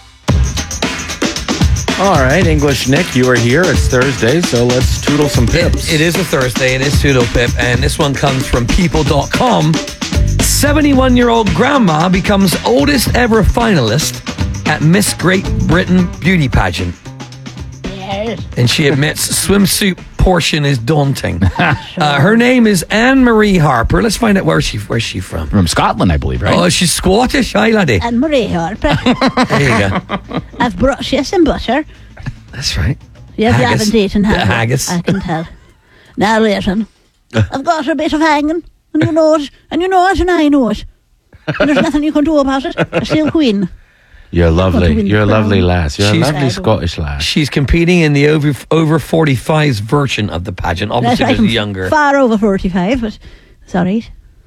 All right, English Nick, you are here. It's Thursday, so let's toodle some pips. It, it is a Thursday. It is Toodle Pip, and this one comes from people dot com. seventy-one-year-old grandma becomes oldest ever finalist at Miss Great Britain beauty pageant. Yes. And she admits swimsuit portion is daunting. uh, her name is Anne Marie Harper. Let's find out where she where's she from. From Scotland, I believe, right? Oh, she's Scottish, aye, laddie. Anne Marie Harper. There you go. I've brought you some butter. That's right. Yes, you Haggis. haven't eaten, have Yeah, you? haggis. I can tell. Now listen, I've got a bit of hanging, and you know it, and you know it, and I know it. And there's nothing you can do about it. I still queen. You're lovely. What do we You're a brown? lovely lass. You're She's- a lovely Scottish lass. She's competing in the over over forty-fives version of the pageant. Obviously, That's there's right, a I'm younger. Far over forty-five, but sorry.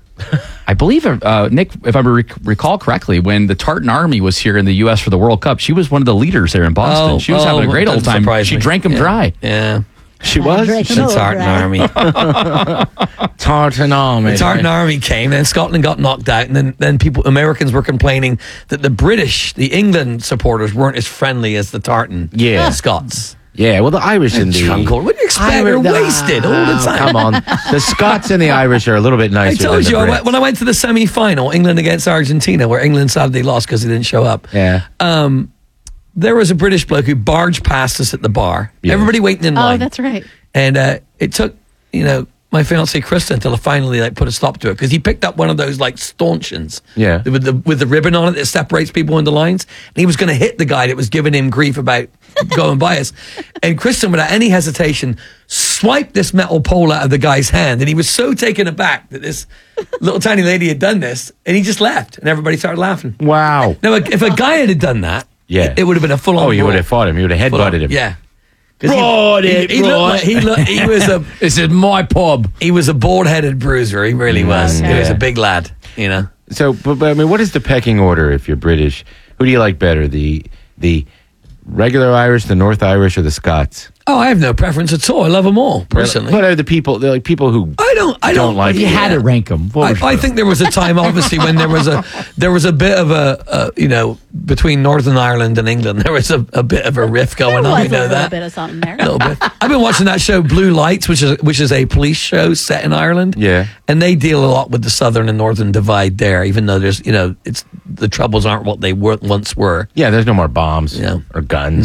I believe, uh, Nick, if I rec- recall correctly, when the Tartan Army was here in the U S for the World Cup, she was one of the leaders there in Boston. Oh, she was oh, having a great old doesn't time. surprise She me. drank them Yeah. dry. Yeah. She I'm was? drinking The over, Tartan right? Army. Tartan Army. The Tartan Army came, then Scotland got knocked out, and then, then people, Americans were complaining that the British, the England supporters weren't as friendly as the Tartan Yeah. Scots. Yeah, well, the Irish and the... Chunkel. What do you expect? They're Irish- wasted all the Ah, time. Come on. The Scots and the Irish are a little bit I nicer told than you, the I Brits. went, when I went to the semi-final, England against Argentina, where England sadly lost because they didn't show up. Yeah. Um, there was a British bloke who barged past us at the bar. Yeah. Everybody waiting in line. Oh, that's right. And uh, it took, you know, my fiancée Krista until I finally like put a stop to it because he picked up one of those like stanchions, Yeah. with the with the ribbon on it that separates people into lines, and he was going to hit the guy that was giving him grief about going by us. And Kristen, without any hesitation, swiped this metal pole out of the guy's hand, and he was so taken aback that this little tiny lady had done this, and he just left, and everybody started laughing. Wow. Now, if a guy had done that, Yeah. it would have been a full on. Oh, you would have fought him. You would have headbutted him. Yeah. 'Cause Right he, it, he, he, looked right. like, he, looked, he was a. This is my pub. He was a bald-headed bruiser. He really was. Mm, He was yeah. a big lad. You know. So, but, but I mean, what is the pecking order if you're British? Who do you like better, the the regular Irish, the North Irish, or the Scots? Oh, I have no preference at all. I love them all personally. What are the people? They're like people who I don't. I don't, like. If you it. had to rank them, I, I think there was a time, obviously, when there was a there was a bit of a, a you know between Northern Ireland and England, there was a, a bit of a rift going There on. was You know a little that. bit of something there. A little bit. I've been watching that show Blue Lights, which is which is a police show set in Ireland. Yeah. And they deal a lot with the southern and northern divide there, even though there's you know it's the troubles aren't what they were once were. Yeah, there's no more bombs Yeah. or guns. No.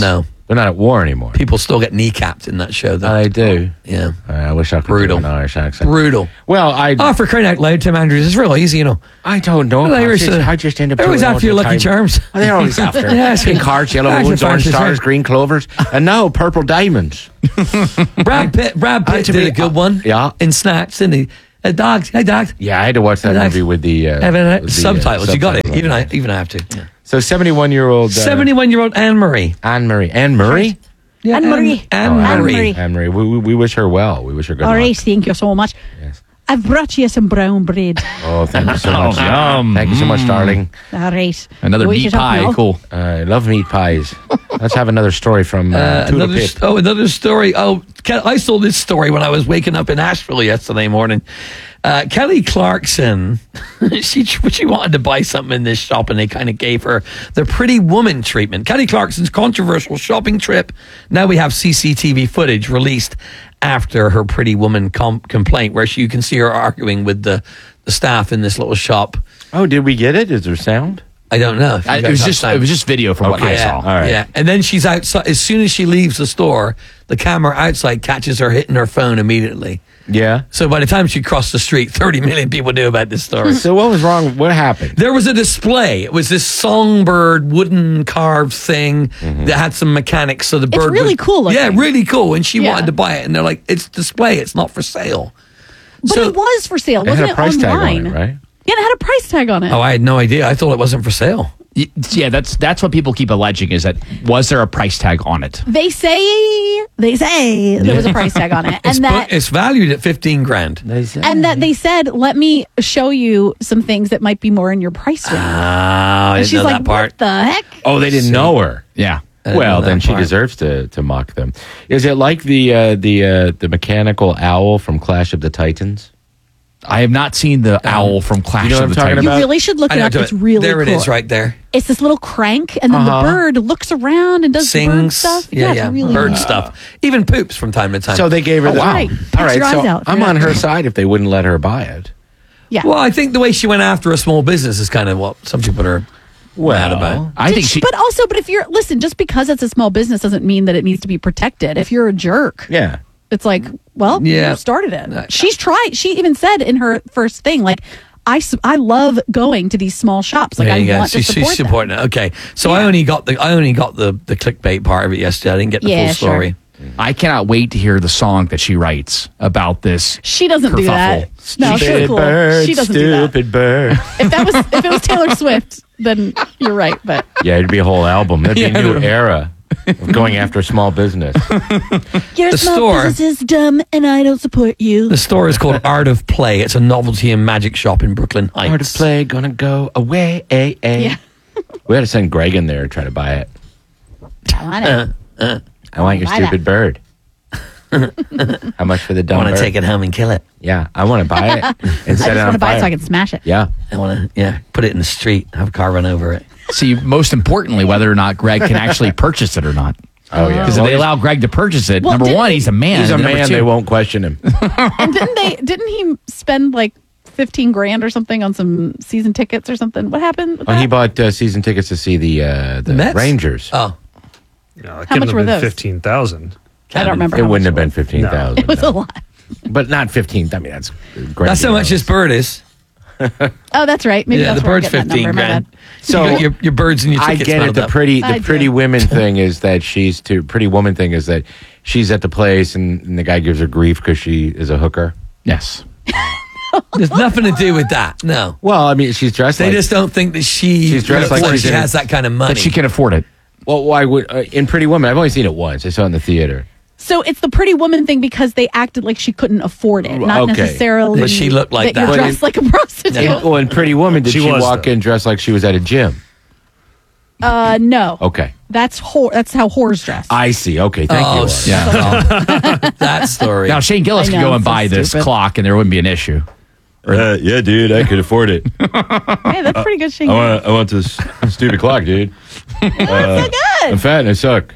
They're not at war anymore. People still get kneecapped in that show, though. Oh, they do. Yeah. I wish I could Brutal. do an Irish accent. Brutal. Well, I. Oh, for crying out loud, Tim Andrews, it's real easy, you know. I don't know. Well, I, Irish, just, uh, I just end up. they're always doing after your all the Lucky time. Charms. Oh, they're always after. Yeah, it's Pink hearts, yellow That's ones, the orange fastest stars, way. green clovers, and now purple diamonds. Brad Pitt, Brad Pitt did a good one. Yeah. In Snatch, didn't he? Uh, dogs, hey, dogs. Yeah, I had to watch that Dogs. movie with the, uh, Having, uh, with the, uh, subtitles. You got it. subtitles. Even I, even I have to. Yeah. So seventy-one-year-old. Uh, seventy-one-year-old Anne Marie. Anne Marie. Anne Marie? Yeah, Anne Marie. Anne, Oh, Anne Anne Marie. Marie. Anne Marie. We, we, we wish her well. We wish her good All luck. right, thank you so much. Yes. I've brought you some brown bread. Oh, thank you so much. Yum. Thank you so much, Mm. darling. All right. Another Wait meat it up pie. now. Cool. Uh, I love meat pies. Let's have another story from uh, Uh, Tudor another, Pip. st- oh, another story. Oh, Ke- I saw this story when I was waking up in Asheville yesterday morning. Uh, Kelly Clarkson, she she wanted to buy something in this shop, and they kind of gave her the Pretty Woman treatment. Kelly Clarkson's controversial shopping trip. Now we have C C T V footage released after her Pretty Woman com- complaint, where she, you can see her arguing with the, the staff in this little shop. Oh, did we get it? Is there sound? I don't know. if you I, guys it was have just sound. it was just video from what I yeah, saw. All right. Yeah, and then she's outside. As soon as she leaves the store, the camera outside catches her hitting her phone immediately. Yeah. So by the time she crossed the street, thirty million people knew about this story. So what was wrong? What happened? There was a display. It was this songbird wooden carved thing Mm-hmm. that had some mechanics. So the It's bird really was- cool looking. Yeah, really cool. And she Yeah. wanted to buy it, and they're like, "It's display. It's not for sale." But So- it was for sale, It wasn't had a it price tag online? on it, right? Yeah, it had a price tag on it. Oh, I had no idea. I thought it wasn't for sale. Y- Yeah, that's that's what people keep alleging is that was there a price tag on it? They say they say there was a price tag on it, It's, and that bu- it's valued at fifteen grand. and that they said, "Let me show you some things that might be more in your price range." Ah, I and didn't she's know like, that part. "What the heck?" Oh, they didn't See. know her. Yeah. I didn't Well, know then that she part. deserves to, to mock them. Is it like the uh, the uh, the mechanical owl from Clash of the Titans? I have not seen the owl from Clash you know what of the I'm talking Titans. about? You really should look I it know, up. do It's it. really there it cool. is, right there. It's this little crank, and then Uh-huh. the bird looks around and does the bird Sings stuff. Yeah, it's yeah. really Bird cool. stuff. Even poops from time to time. So they gave her Oh, the wow. Right. All right, Put your so eyes out. I'm Yeah. on her side if they wouldn't let her buy it. Yeah. Well, I think the way she went after a small business is kind of what some people are mad about. I Did think she- she. but also, but if you're listen, just because it's a small business doesn't mean that it needs to be protected. If you're a jerk, Yeah. it's like, well, Yeah. you started it. She's tried. She even said in her first thing, like, I, s- I love going to these small shops. Like, There I you go. want to She's, support she's them. supporting it. Okay, so I only got the I only got the the clickbait part of it yesterday. I didn't get the Yeah, full sure. story. I cannot wait to hear the song that she writes about this. She doesn't do that. kerfuffle. No, she's Stupid cool. bird, She doesn't do that. stupid bird. If that was if it was Taylor Swift, then you're right. But Yeah, it'd be a whole album. That'd be Yeah, a new the- era of going after small business. your The small store- business is dumb, and I don't support you. The store is called Art of Play. It's a novelty and magic shop in Brooklyn Heights. Art of play, gonna go away. A, a. Yeah. We had to send Greg in there to try to buy it. I want it. Uh, uh, I want your Buy stupid bird. How much for the I dumb want bird? to take it home and kill it. Yeah, I want to buy it and I set it just on want to buy fire. it so I can smash it. Yeah. I want to, yeah, put it in the street, have a car run over it. See, most importantly, whether or not Greg can actually purchase it or not. Oh, yeah. Because if Well, they he's- allow Greg to purchase it, Well, number didn't one, he- he's a man. He's a and number man. two- They won't question him. And didn't they? Didn't he spend like fifteen grand or something on some season tickets or something? What happened? With Oh, he that? bought uh, season tickets to see the uh, the, The Mets? Rangers. Oh, How No, it couldn't much have were been those? fifteen thousand. I don't remember. It how wouldn't much have been was. fifteen thousand. It was a lot. But not fifteen. I mean, that's great. that's how much this bird is. Oh, that's right. Maybe yeah, that's the where I'm bird's getting that fifteen number. My grand. bad. So you got your, your birds and your I tickets. get it. mounted The up. pretty, I the do. pretty women thing is that she's too pretty woman thing is that she's at the place and, and the guy gives her grief because she is a hooker. Yes. There's nothing to do with that. No. Well, I mean, she's dressed. They like, just don't think that she She's dressed like or she's she in a- has that kind of money. But she can afford it. Well, why would uh, in Pretty Woman? I've only seen it once. I saw it in the theater. So it's the pretty woman thing because they acted like she couldn't afford it, not Okay. necessarily. But she looked like that. You're that. dressed like a prostitute. In, well, in Pretty Woman, did She she, was, walk though. in dressed like she was at a gym? Uh, no. Okay, That's whore. That's how whores dress. I see. Okay, thank Oh, you. Laura. s- Yeah. that story. Now, Shane Gillis I could know, go I'm and so buy this stupid. clock and there wouldn't be an issue. Uh, yeah, dude, I could afford it. Hey, that's pretty good. Shane. I want this stupid clock, dude. Uh, so good. I'm fat and I suck.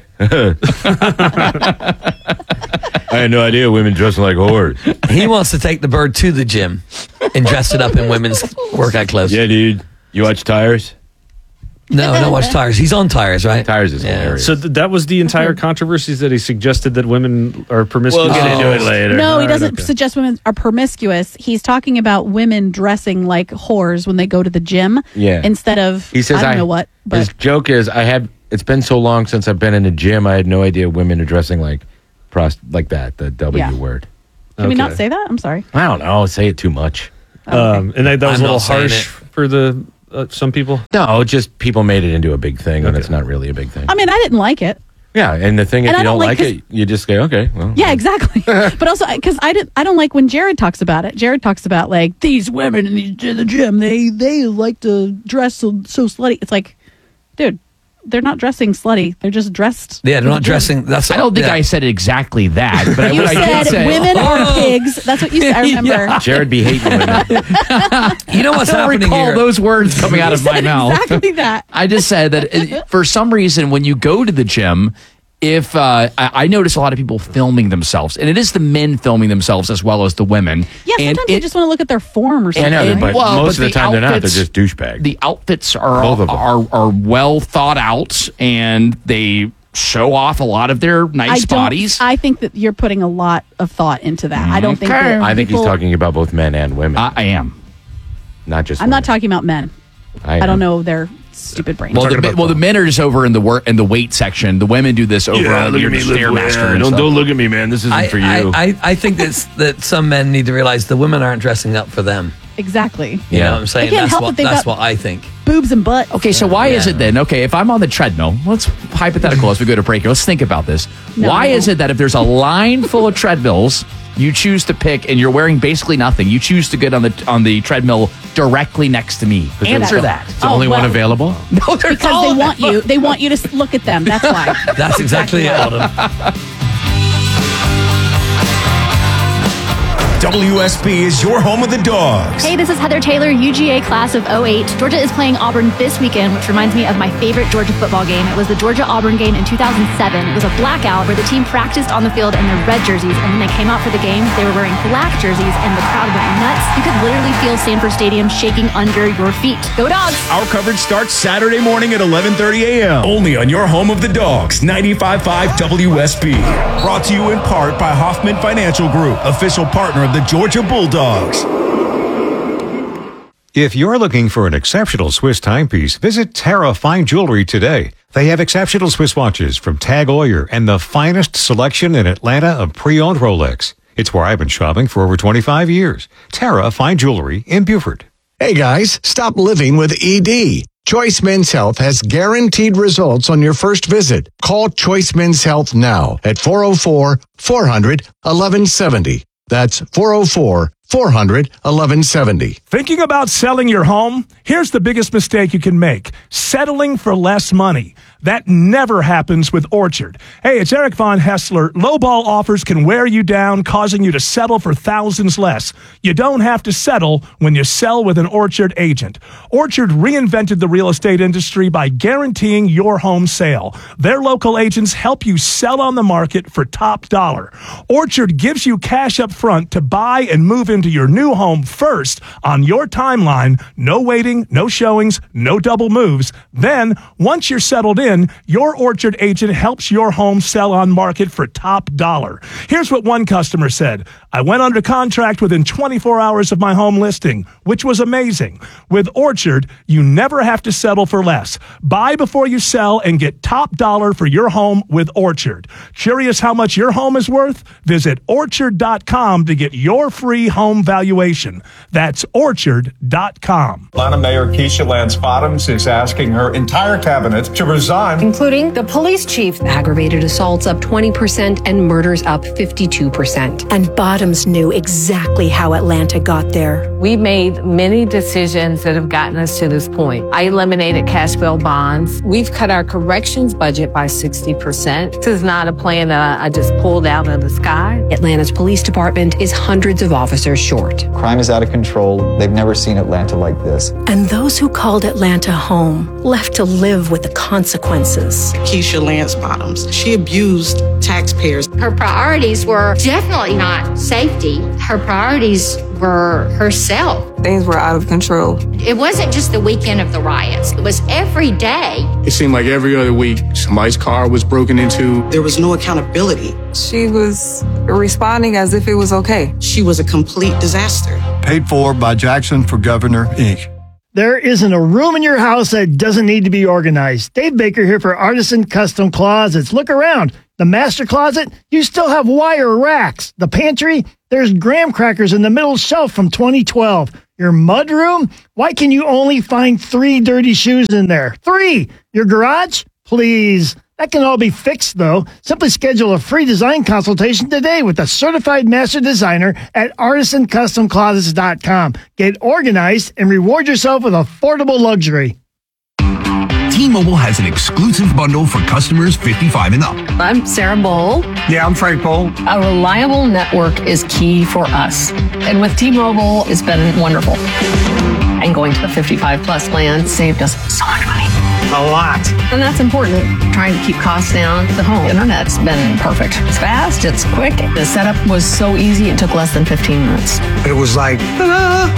I had no idea women dressing like whores. He wants to take the bird to the gym and dress it up in women's workout clothes. Yeah, dude. You watch Tires? No, I don't watch Tires. He's on Tires, right? Tires is Yeah. hilarious. So th- that was the entire controversy, that he suggested that women are promiscuous. We'll get into it later. No, he All right, doesn't okay. suggest women are promiscuous. He's talking about women dressing like whores when they go to the gym. Yeah. Instead of He says I don't I- know what, His but joke is, I had. It's been so long since I've been in a gym. I had no idea women are dressing like prost like that. The W Yeah. word. can we not Okay. say that? I'm sorry. I don't know. Say it too much. Um, and that, that was I'm a little not saying harsh it. for the uh, some people. No, just people made it into a big thing when it's not really a big thing. I mean, I didn't like it. Yeah, and the thing, if And I you don't don't like like it, you just go, okay, well. Yeah, exactly. But also, because I didn't, I don't like when Jared talks about it. Jared talks about like these women in the, in the gym. They they like to dress so, so slutty. It's like, dude, they're not dressing slutty. They're just dressed. Yeah, they're in not the gym. dressing. That's I don't think yeah. I said exactly that, but You I, I said did say women are pigs. That's what you said. I remember. Yeah. Jared be hating women. You know what's I don't happening recall here? those words coming out You of my said mouth. exactly that. I just said that it, for some reason, when you go to the gym, if uh, I, I notice a lot of people filming themselves, and it is the men filming themselves as well as the women. Yeah, sometimes and you it, just want to look at their form or I something. know, and- but well, most but of the time they're not. They're outfits- just douchebags. the outfits are Both of them. are are well thought out, and they show off a lot of their nice I don't- bodies. I think that you're putting a lot of thought into that. I don't think that I think people- he's talking about both men and women. I, I am. not just I'm not women. talking about men. I, I don't am. know their stupid brains. Well, the, well, the men are just over in the work in the weight section. The women do this over on the Stairmaster. and Don't stuff. don't look at me, man. This isn't I, for you. I, I, I think that's, that some men need to realize the women aren't dressing up for them. Exactly. You Yeah. know what I'm saying? They can't That's help what that they've that's got- what I think. Boobs and butt. Okay, so why is Yeah. it then? Okay, if I'm on the treadmill, let's hypothetical as we go to break. Let's think about this. No. Why is it that if there's a line full of treadmills, you choose to pick, and you're wearing basically nothing, you choose to get on the on the treadmill directly next to me? Answer that. It's the only Oh, one well. available. No, there's Because all they of want them. you. They want you to s- look at them. That's why. That's exactly it, Autumn. W S B is your home of the Dogs. Hey, this is Heather Taylor, U G A class of oh eight. Georgia is playing Auburn this weekend, which reminds me of my favorite Georgia football game. It was the Georgia-Auburn game in two thousand seven. It was a blackout where the team practiced on the field in their red jerseys, and when they came out for the game, they were wearing black jerseys, and the crowd went nuts. You could literally feel Sanford Stadium shaking under your feet. Go Dogs! Our coverage starts Saturday morning at eleven thirty a.m. Only on your home of the Dogs, ninety-five point five W S B. Brought to you in part by Hoffman Financial Group, official partner of the Georgia Bulldogs. If you're looking for an exceptional Swiss timepiece, visit Terra Fine Jewelry today. They have exceptional Swiss watches from Tag Heuer and the finest selection in Atlanta of pre-owned Rolex. It's where I've been shopping for over twenty-five years. Terra Fine Jewelry in Beaufort. Hey guys, stop living with E D. Choice Men's Health has guaranteed results on your first visit. Call Choice Men's Health now at four oh four, four hundred, eleven seventy. That's four oh four, four hundred, eleven seventy. Thinking about selling your home? Here's the biggest mistake you can make. Settling for less money. That never happens with Orchard. Hey, it's Eric Von Hessler. Lowball offers can wear you down, causing you to settle for thousands less. You don't have to settle when you sell with an Orchard agent. Orchard reinvented the real estate industry by guaranteeing your home sale. Their local agents help you sell on the market for top dollar. Orchard gives you cash up front to buy and move into your new home first on your timeline. No waiting, no showings, no double moves. Then, once you're settled in, your Orchard agent helps your home sell on market for top dollar. Here's what one customer said. I went under contract within twenty-four hours of my home listing, which was amazing. With Orchard, you never have to settle for less. Buy before you sell and get top dollar for your home with Orchard. Curious how much your home is worth? Visit orchard dot com to get your free home valuation. That's orchard dot com. Atlanta Mayor Keisha Lance Bottoms is asking her entire cabinet to resign, including the police chief. Aggravated assaults up twenty percent and murders up fifty-two percent. And Bottoms knew exactly how Atlanta got there. We made many decisions that have gotten us to this point. I eliminated cash bail bonds. We've cut our corrections budget by sixty percent. This is not a plan that I just pulled out of the sky. Atlanta's police department is hundreds of officers short. Crime is out of control. They've never seen Atlanta like this. And those who called Atlanta home left to live with the consequences. Keisha Lance Bottoms, she abused taxpayers. Her priorities were definitely not safety. Her priorities over herself. Things were out of control. It wasn't just the weekend of the riots. It was every day. It seemed like every other week, somebody's car was broken into. There was no accountability. She was responding as if it was okay. She was a complete disaster. Paid for by Jackson for Governor, Incorporated. There isn't a room in your house that doesn't need to be organized. Dave Baker here for Artisan Custom Closets. Look around. The master closet, you still have wire racks. The pantry, there's graham crackers in the middle shelf from twenty twelve. Your mud room, why can you only find three dirty shoes in there? Three! Your garage? Please. That can all be fixed, though. Simply schedule a free design consultation today with a certified master designer at artisan custom closets dot com. Get organized and reward yourself with affordable luxury. T-Mobile has an exclusive bundle for customers fifty-five and up. I'm Sarah Bowl. Yeah, I'm Frank Bowl. A reliable network is key for us. And with T-Mobile, it's been wonderful. And going to the fifty-five plus plan saved us so much money. A lot. And that's important. Trying to keep costs down. The home internet's been perfect. It's fast, it's quick. The setup was so easy, it took less than fifteen minutes. It was like, ta-da!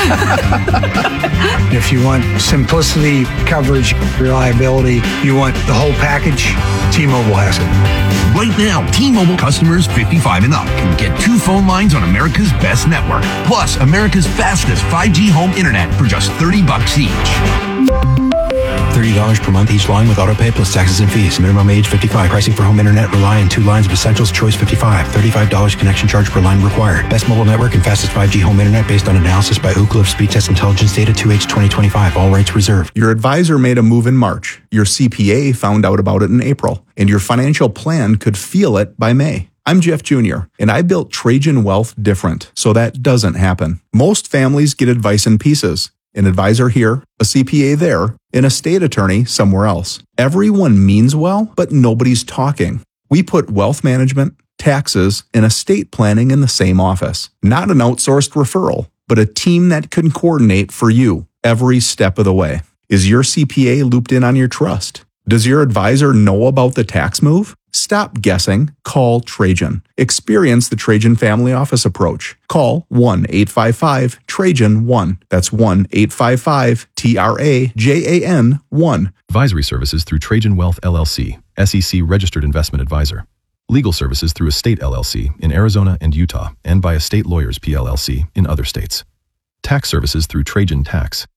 If you want simplicity, coverage, reliability, you want the whole package, T-Mobile has it. Right now, T-Mobile customers fifty-five and up can get two phone lines on America's best network, plus America's fastest five G home internet for just thirty bucks each. thirty dollars per month each line with autopay plus taxes and fees. Minimum age fifty-five. Pricing for home internet rely on two lines of Essentials Choice fifty-five. thirty-five dollars connection charge per line required. Best mobile network and fastest five G home internet based on analysis by Ookla of Speed Test Intelligence data two H twenty twenty-five. All rights reserved. Your advisor made a move in March. Your C P A found out about it in April. And your financial plan could feel it by May. I'm Jeff Junior, and I built Trajan Wealth different, so that doesn't happen. Most families get advice in pieces. An advisor here, a C P A there, an estate attorney somewhere else. Everyone means well, but nobody's talking. We put wealth management, taxes, and estate planning in the same office. Not an outsourced referral, but a team that can coordinate for you every step of the way. Is your C P A looped in on your trust? Does your advisor know about the tax move? Stop guessing. Call Trajan. Experience the Trajan Family Office approach. Call one eight five five Trajan one. That's one eight five five T R A J A N one. Advisory services through Trajan Wealth L L C, S E C registered investment advisor. Legal services through Estate L L C in Arizona and Utah, and by Estate Lawyers P L L C in other states. Tax services through Trajan Tax.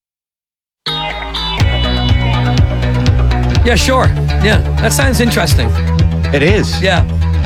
Yeah, sure. Yeah, that sounds interesting. It is. Yeah.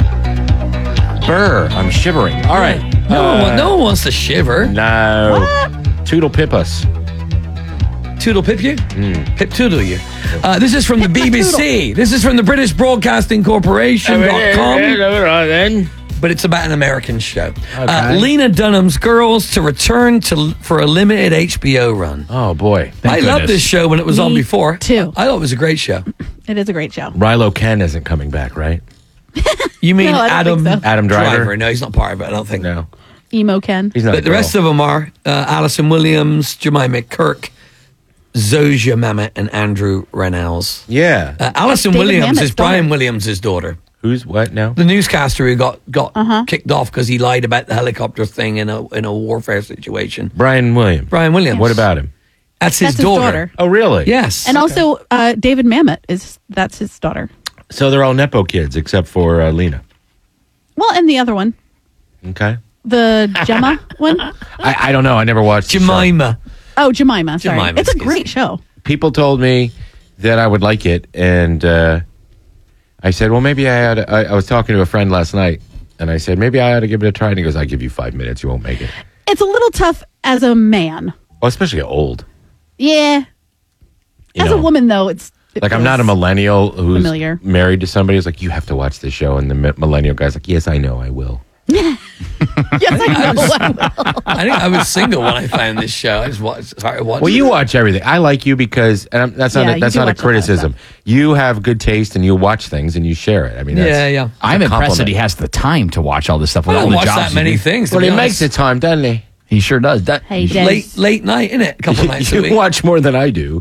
Burr, I'm shivering. All right. No, Uh, one, no one wants to shiver. No. What? Toodle pip us. Toodle pip you? Mm. Pip toodle you. Uh, this is from the B B C. This is from the British Broadcasting Corporation dot com. Then. But it's about an American show. Okay. Uh, Lena Dunham's Girls to return to for a limited H B O run. Oh, boy. I loved this show when it was Me on before. too. I thought it was a great show. It is a great show. Rilo Ken isn't coming back, right? You mean No, I don't Adam think so. Adam Driver? No, he's not part of it, I don't think. No. Emo Ken. He's not. But the rest of them are uh, Alison Williams, Jemima Kirk, Zosia Mamet, and Andrew Rannells. Yeah. Uh, Alison David Williams Mamet's is Brian daughter. Williams' daughter. Who's what now? The newscaster who got got Uh-huh. kicked off because he lied about the helicopter thing in a in a warfare situation. Brian Williams. Brian Williams. What about him? That's his, That's his daughter. daughter. Oh, really? Yes. And also, uh, David Mamet is that's his daughter. So they're all Nepo kids except for uh, Lena. Well, and the other one, Okay. the Gemma one. I, I don't know. I never watched the show. Jemima. Oh, Jemima. Sorry, Jemima, it's a excuse great show. People told me that I would like it, and uh, I said, well, maybe I had. I, I was talking to a friend last night, and I said, maybe I ought to give it a try. And he goes, I'll give you five minutes. You won't make it. It's a little tough as a man. Well, especially old. Yeah. You As know, a woman, though, it's it like I'm not a feels- millennial who's familiar. married to somebody who's like, you have to watch this show, and the mi- millennial guy's like, yes, I know, I will. Yes, I know. I will. I think I was single when I found this show. I just watched, started watching. Well, you it. watch everything. I like you because, and I'm, that's not Yeah, a, you that's do not a watch a lot of criticism. You have good taste, and you watch things and you share it. I mean, that's, Yeah, yeah. I'm a impressed that compliment. he has the time to watch all this stuff with I all don't the watch jobs. that he many do. things. to Well, be he honest. makes the time, doesn't he? He sure does. That, Hey, Des. late late night, innit? A couple nights a You week. watch more than I do.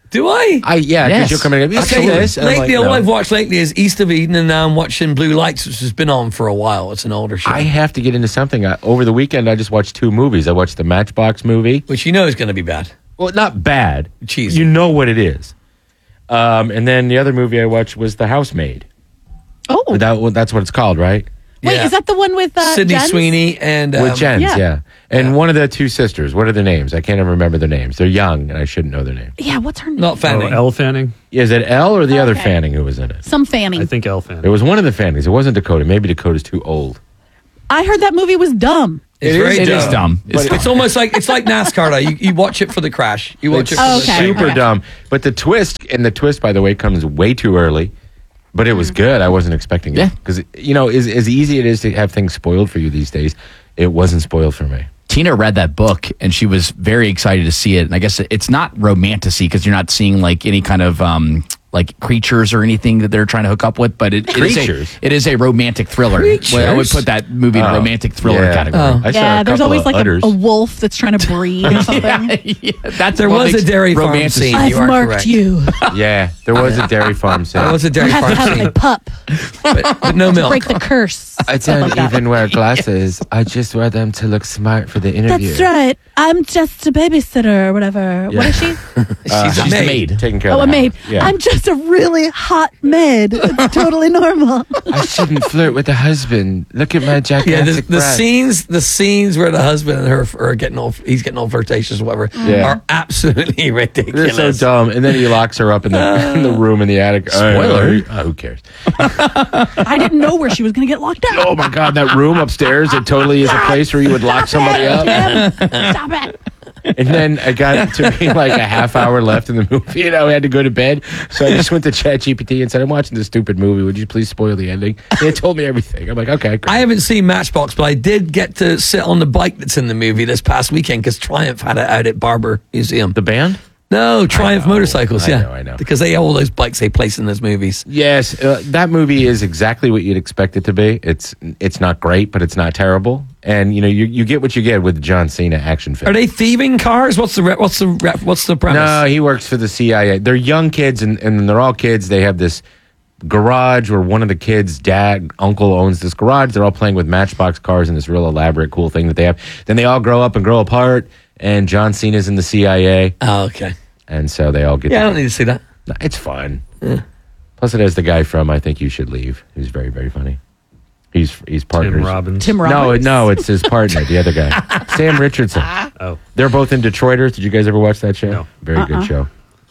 Do I? I yeah, because Yes. you're coming. I'll Okay, this. And I'm lately, like, all no. I've watched lately is East of Eden, and now I'm watching Blue Lights, which has been on for a while. It's an older show. I have to get into something. I, over the weekend, I just watched two movies. I watched the Matchbox movie, which you know is going to be bad. Well, not bad. Cheesy. You know what it is. Um, and then the other movie I watched was The Housemaid. Oh, that, well, that's what it's called, right? wait, is that the one with uh, Sydney Jens? Sweeney and um, With Jens, yeah. yeah. And one of the two sisters. What are their names? I can't even remember their names. They're young, and I shouldn't know their name. Yeah, what's her name? Not Fanning. Oh, Elle Fanning? Is it Elle or the other Okay. Fanning who was in it? Some Fanning. I think Elle Fanning. It was one of the Fannings. It wasn't Dakota. Maybe Dakota's too old. I heard that movie was dumb. It's It very is- It dumb. is dumb. But It's, it's almost like it's like NASCAR. Though. You, you watch it for the crash. You watch It's it for Oh, the okay. super dumb. But the twist, and the twist, by the way, comes way too early. But it was good. I wasn't expecting it. Yeah. Because, you know, as, as easy it is to have things spoiled for you these days, it wasn't spoiled for me. Tina read that book and she was very excited to see it. And I guess it's not romantasy because you're not seeing like any kind of um, like creatures or anything that they're trying to hook up with. But it, it, is, Creatures? a, it is a romantic thriller. Well, I would put that movie in a Oh, romantic thriller yeah. category. Oh. I saw Yeah, a there's couple always of like a, udders. a wolf that's trying to breed or something. yeah, that's There what was a makes dairy farm romantic. scene. I've You are marked correct. you. Yeah, there was a dairy farm There scene. was a You dairy have to farm have a scene, pup but, but no to milk. break the curse. I don't even wear glasses. I just wear them to look smart for the interview. That's right. I'm just a babysitter or whatever. What is she? Uh, She's a maid. Taking care Oh, of a the maid. house. Yeah. I'm just a really hot maid. It's totally normal. I shouldn't flirt with a husband. Look at my gigantic Yeah, the, the breasts. scenes, the scenes where the husband and her are getting all, he's getting all flirtatious or whatever, Yeah. are absolutely They're ridiculous. so dumb. And then he locks her up in the in the room in the attic. Spoiler. Oh, who cares? I didn't know where she was going to get locked up. Oh my God, that room upstairs, it totally is a place where you would lock somebody up. Tim, stop it. And then I got to be like a half hour left in the movie, and I had to go to bed. So I just went to ChatGPT and said, "I'm watching this stupid movie. Would you please spoil the ending?" And it told me everything. I'm like, "Okay." Great. I haven't seen Matchbox, but I did get to sit on the bike that's in the movie this past weekend because Triumph had it out at Barber Museum. The band? No, Triumph know, Motorcycles, I yeah. know, I know. Because they have all those bikes they place in those movies. Yes, uh, that movie is exactly what you'd expect it to be. It's it's not great, but it's not terrible. And you know, you, you get what you get with the John Cena action film. Are they thieving cars? What's the re- what's the re- what's the premise? No, he works for the C I A. They're young kids, and, and they're all kids. They have this garage where one of the kids' dad, uncle owns this garage. They're all playing with Matchbox cars in this real elaborate, cool thing that they have. Then they all grow up and grow apart, and John Cena's in the C I A. Oh, okay. And so they all get Yeah, I together. don't need to see that. No, it's fun. Plus, it has the guy from I Think You Should Leave, who's very, very funny. He's he's partners. Tim Robbins. Tim No, Robbins. no, it's his partner, the other guy, Sam Richardson. Oh. They're both in Detroiters. Did you guys ever watch that show? No. Very Uh-uh. good show.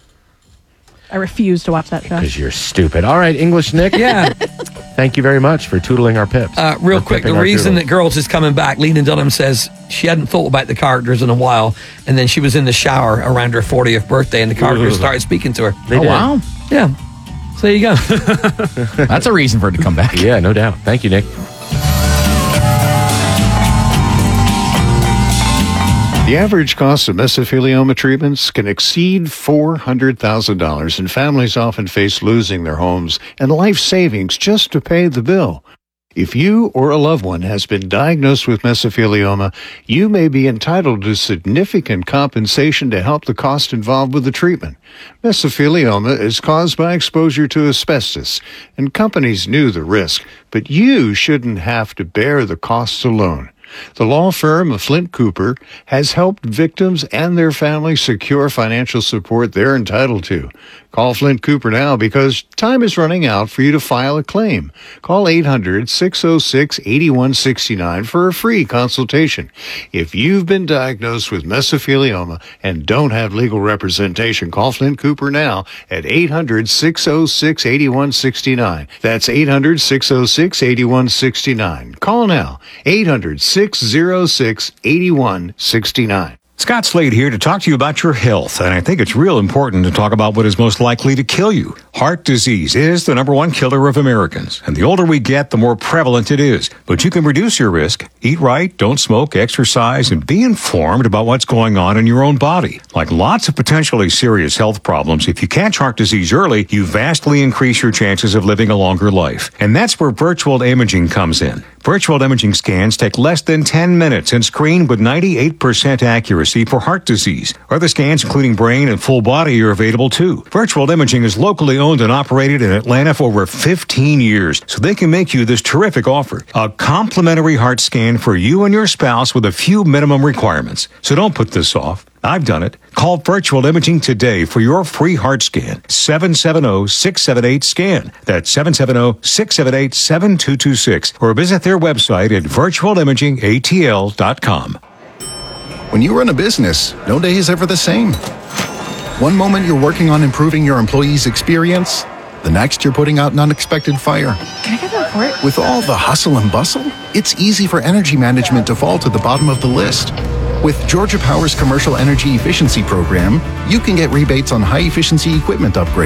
I refuse to watch that show. Because you're stupid. All right, English Nick. Yeah. Thank you very much for tootling our pips. Uh, real For quick, the pipping our reason toodles. that Girls is coming back, Lena Dunham says she hadn't thought about the characters in a while, and then she was in the shower around her fortieth birthday, and the characters started speaking to her. They Oh, did. wow. Yeah. So there you go. That's a reason for it to come back. Yeah, no doubt. Thank you, Nick. The average cost of mesothelioma treatments can exceed four hundred thousand dollars, and families often face losing their homes and life savings just to pay the bill. If you or a loved one has been diagnosed with mesothelioma, you may be entitled to significant compensation to help the cost involved with the treatment. Mesothelioma is caused by exposure to asbestos, and companies knew the risk, but you shouldn't have to bear the costs alone. The law firm of Flint Cooper has helped victims and their families secure financial support they're entitled to. Call Flint Cooper now because time is running out for you to file a claim. Call eight hundred, six oh six, eight one six nine for a free consultation. If you've been diagnosed with mesothelioma and don't have legal representation, call Flint Cooper now at eight hundred, six oh six, eight one six nine. That's eight hundred, six oh six, eight one six nine. Call now, eight hundred, six oh six, eight one six nine. Scott Slade here to talk to you about your health, and I think it's real important to talk about what is most likely to kill you. Heart disease is the number one killer of Americans, and the older we get, the more prevalent it is. But you can reduce your risk. Eat right, don't smoke, exercise, and be informed about what's going on in your own body. Like lots of potentially serious health problems, if you catch heart disease early, you vastly increase your chances of living a longer life. And that's where virtual imaging comes in. Virtual imaging scans take less than ten minutes and screen with ninety-eight percent accuracy for heart disease. Other scans, including brain and full body, are available too. Virtual imaging is locally owned and operated in Atlanta for over fifteen years, so they can make you this terrific offer. A complimentary heart scan for you and your spouse with a few minimum requirements. So don't put this off. I've done it. Call Virtual Imaging today for your free heart scan. seven seven zero, six seven eight, SCAN. That's seven seven zero, six seven eight, seven two two six. Or visit their website at virtual imaging a t l dot com. When you run a business, no day is ever the same. One moment you're working on improving your employees' experience. The next you're putting out an unexpected fire. Can I get the report? With all the hustle and bustle, it's easy for energy management to fall to the bottom of the list. With Georgia Power's Commercial Energy Efficiency Program, you can get rebates on high-efficiency equipment upgrades.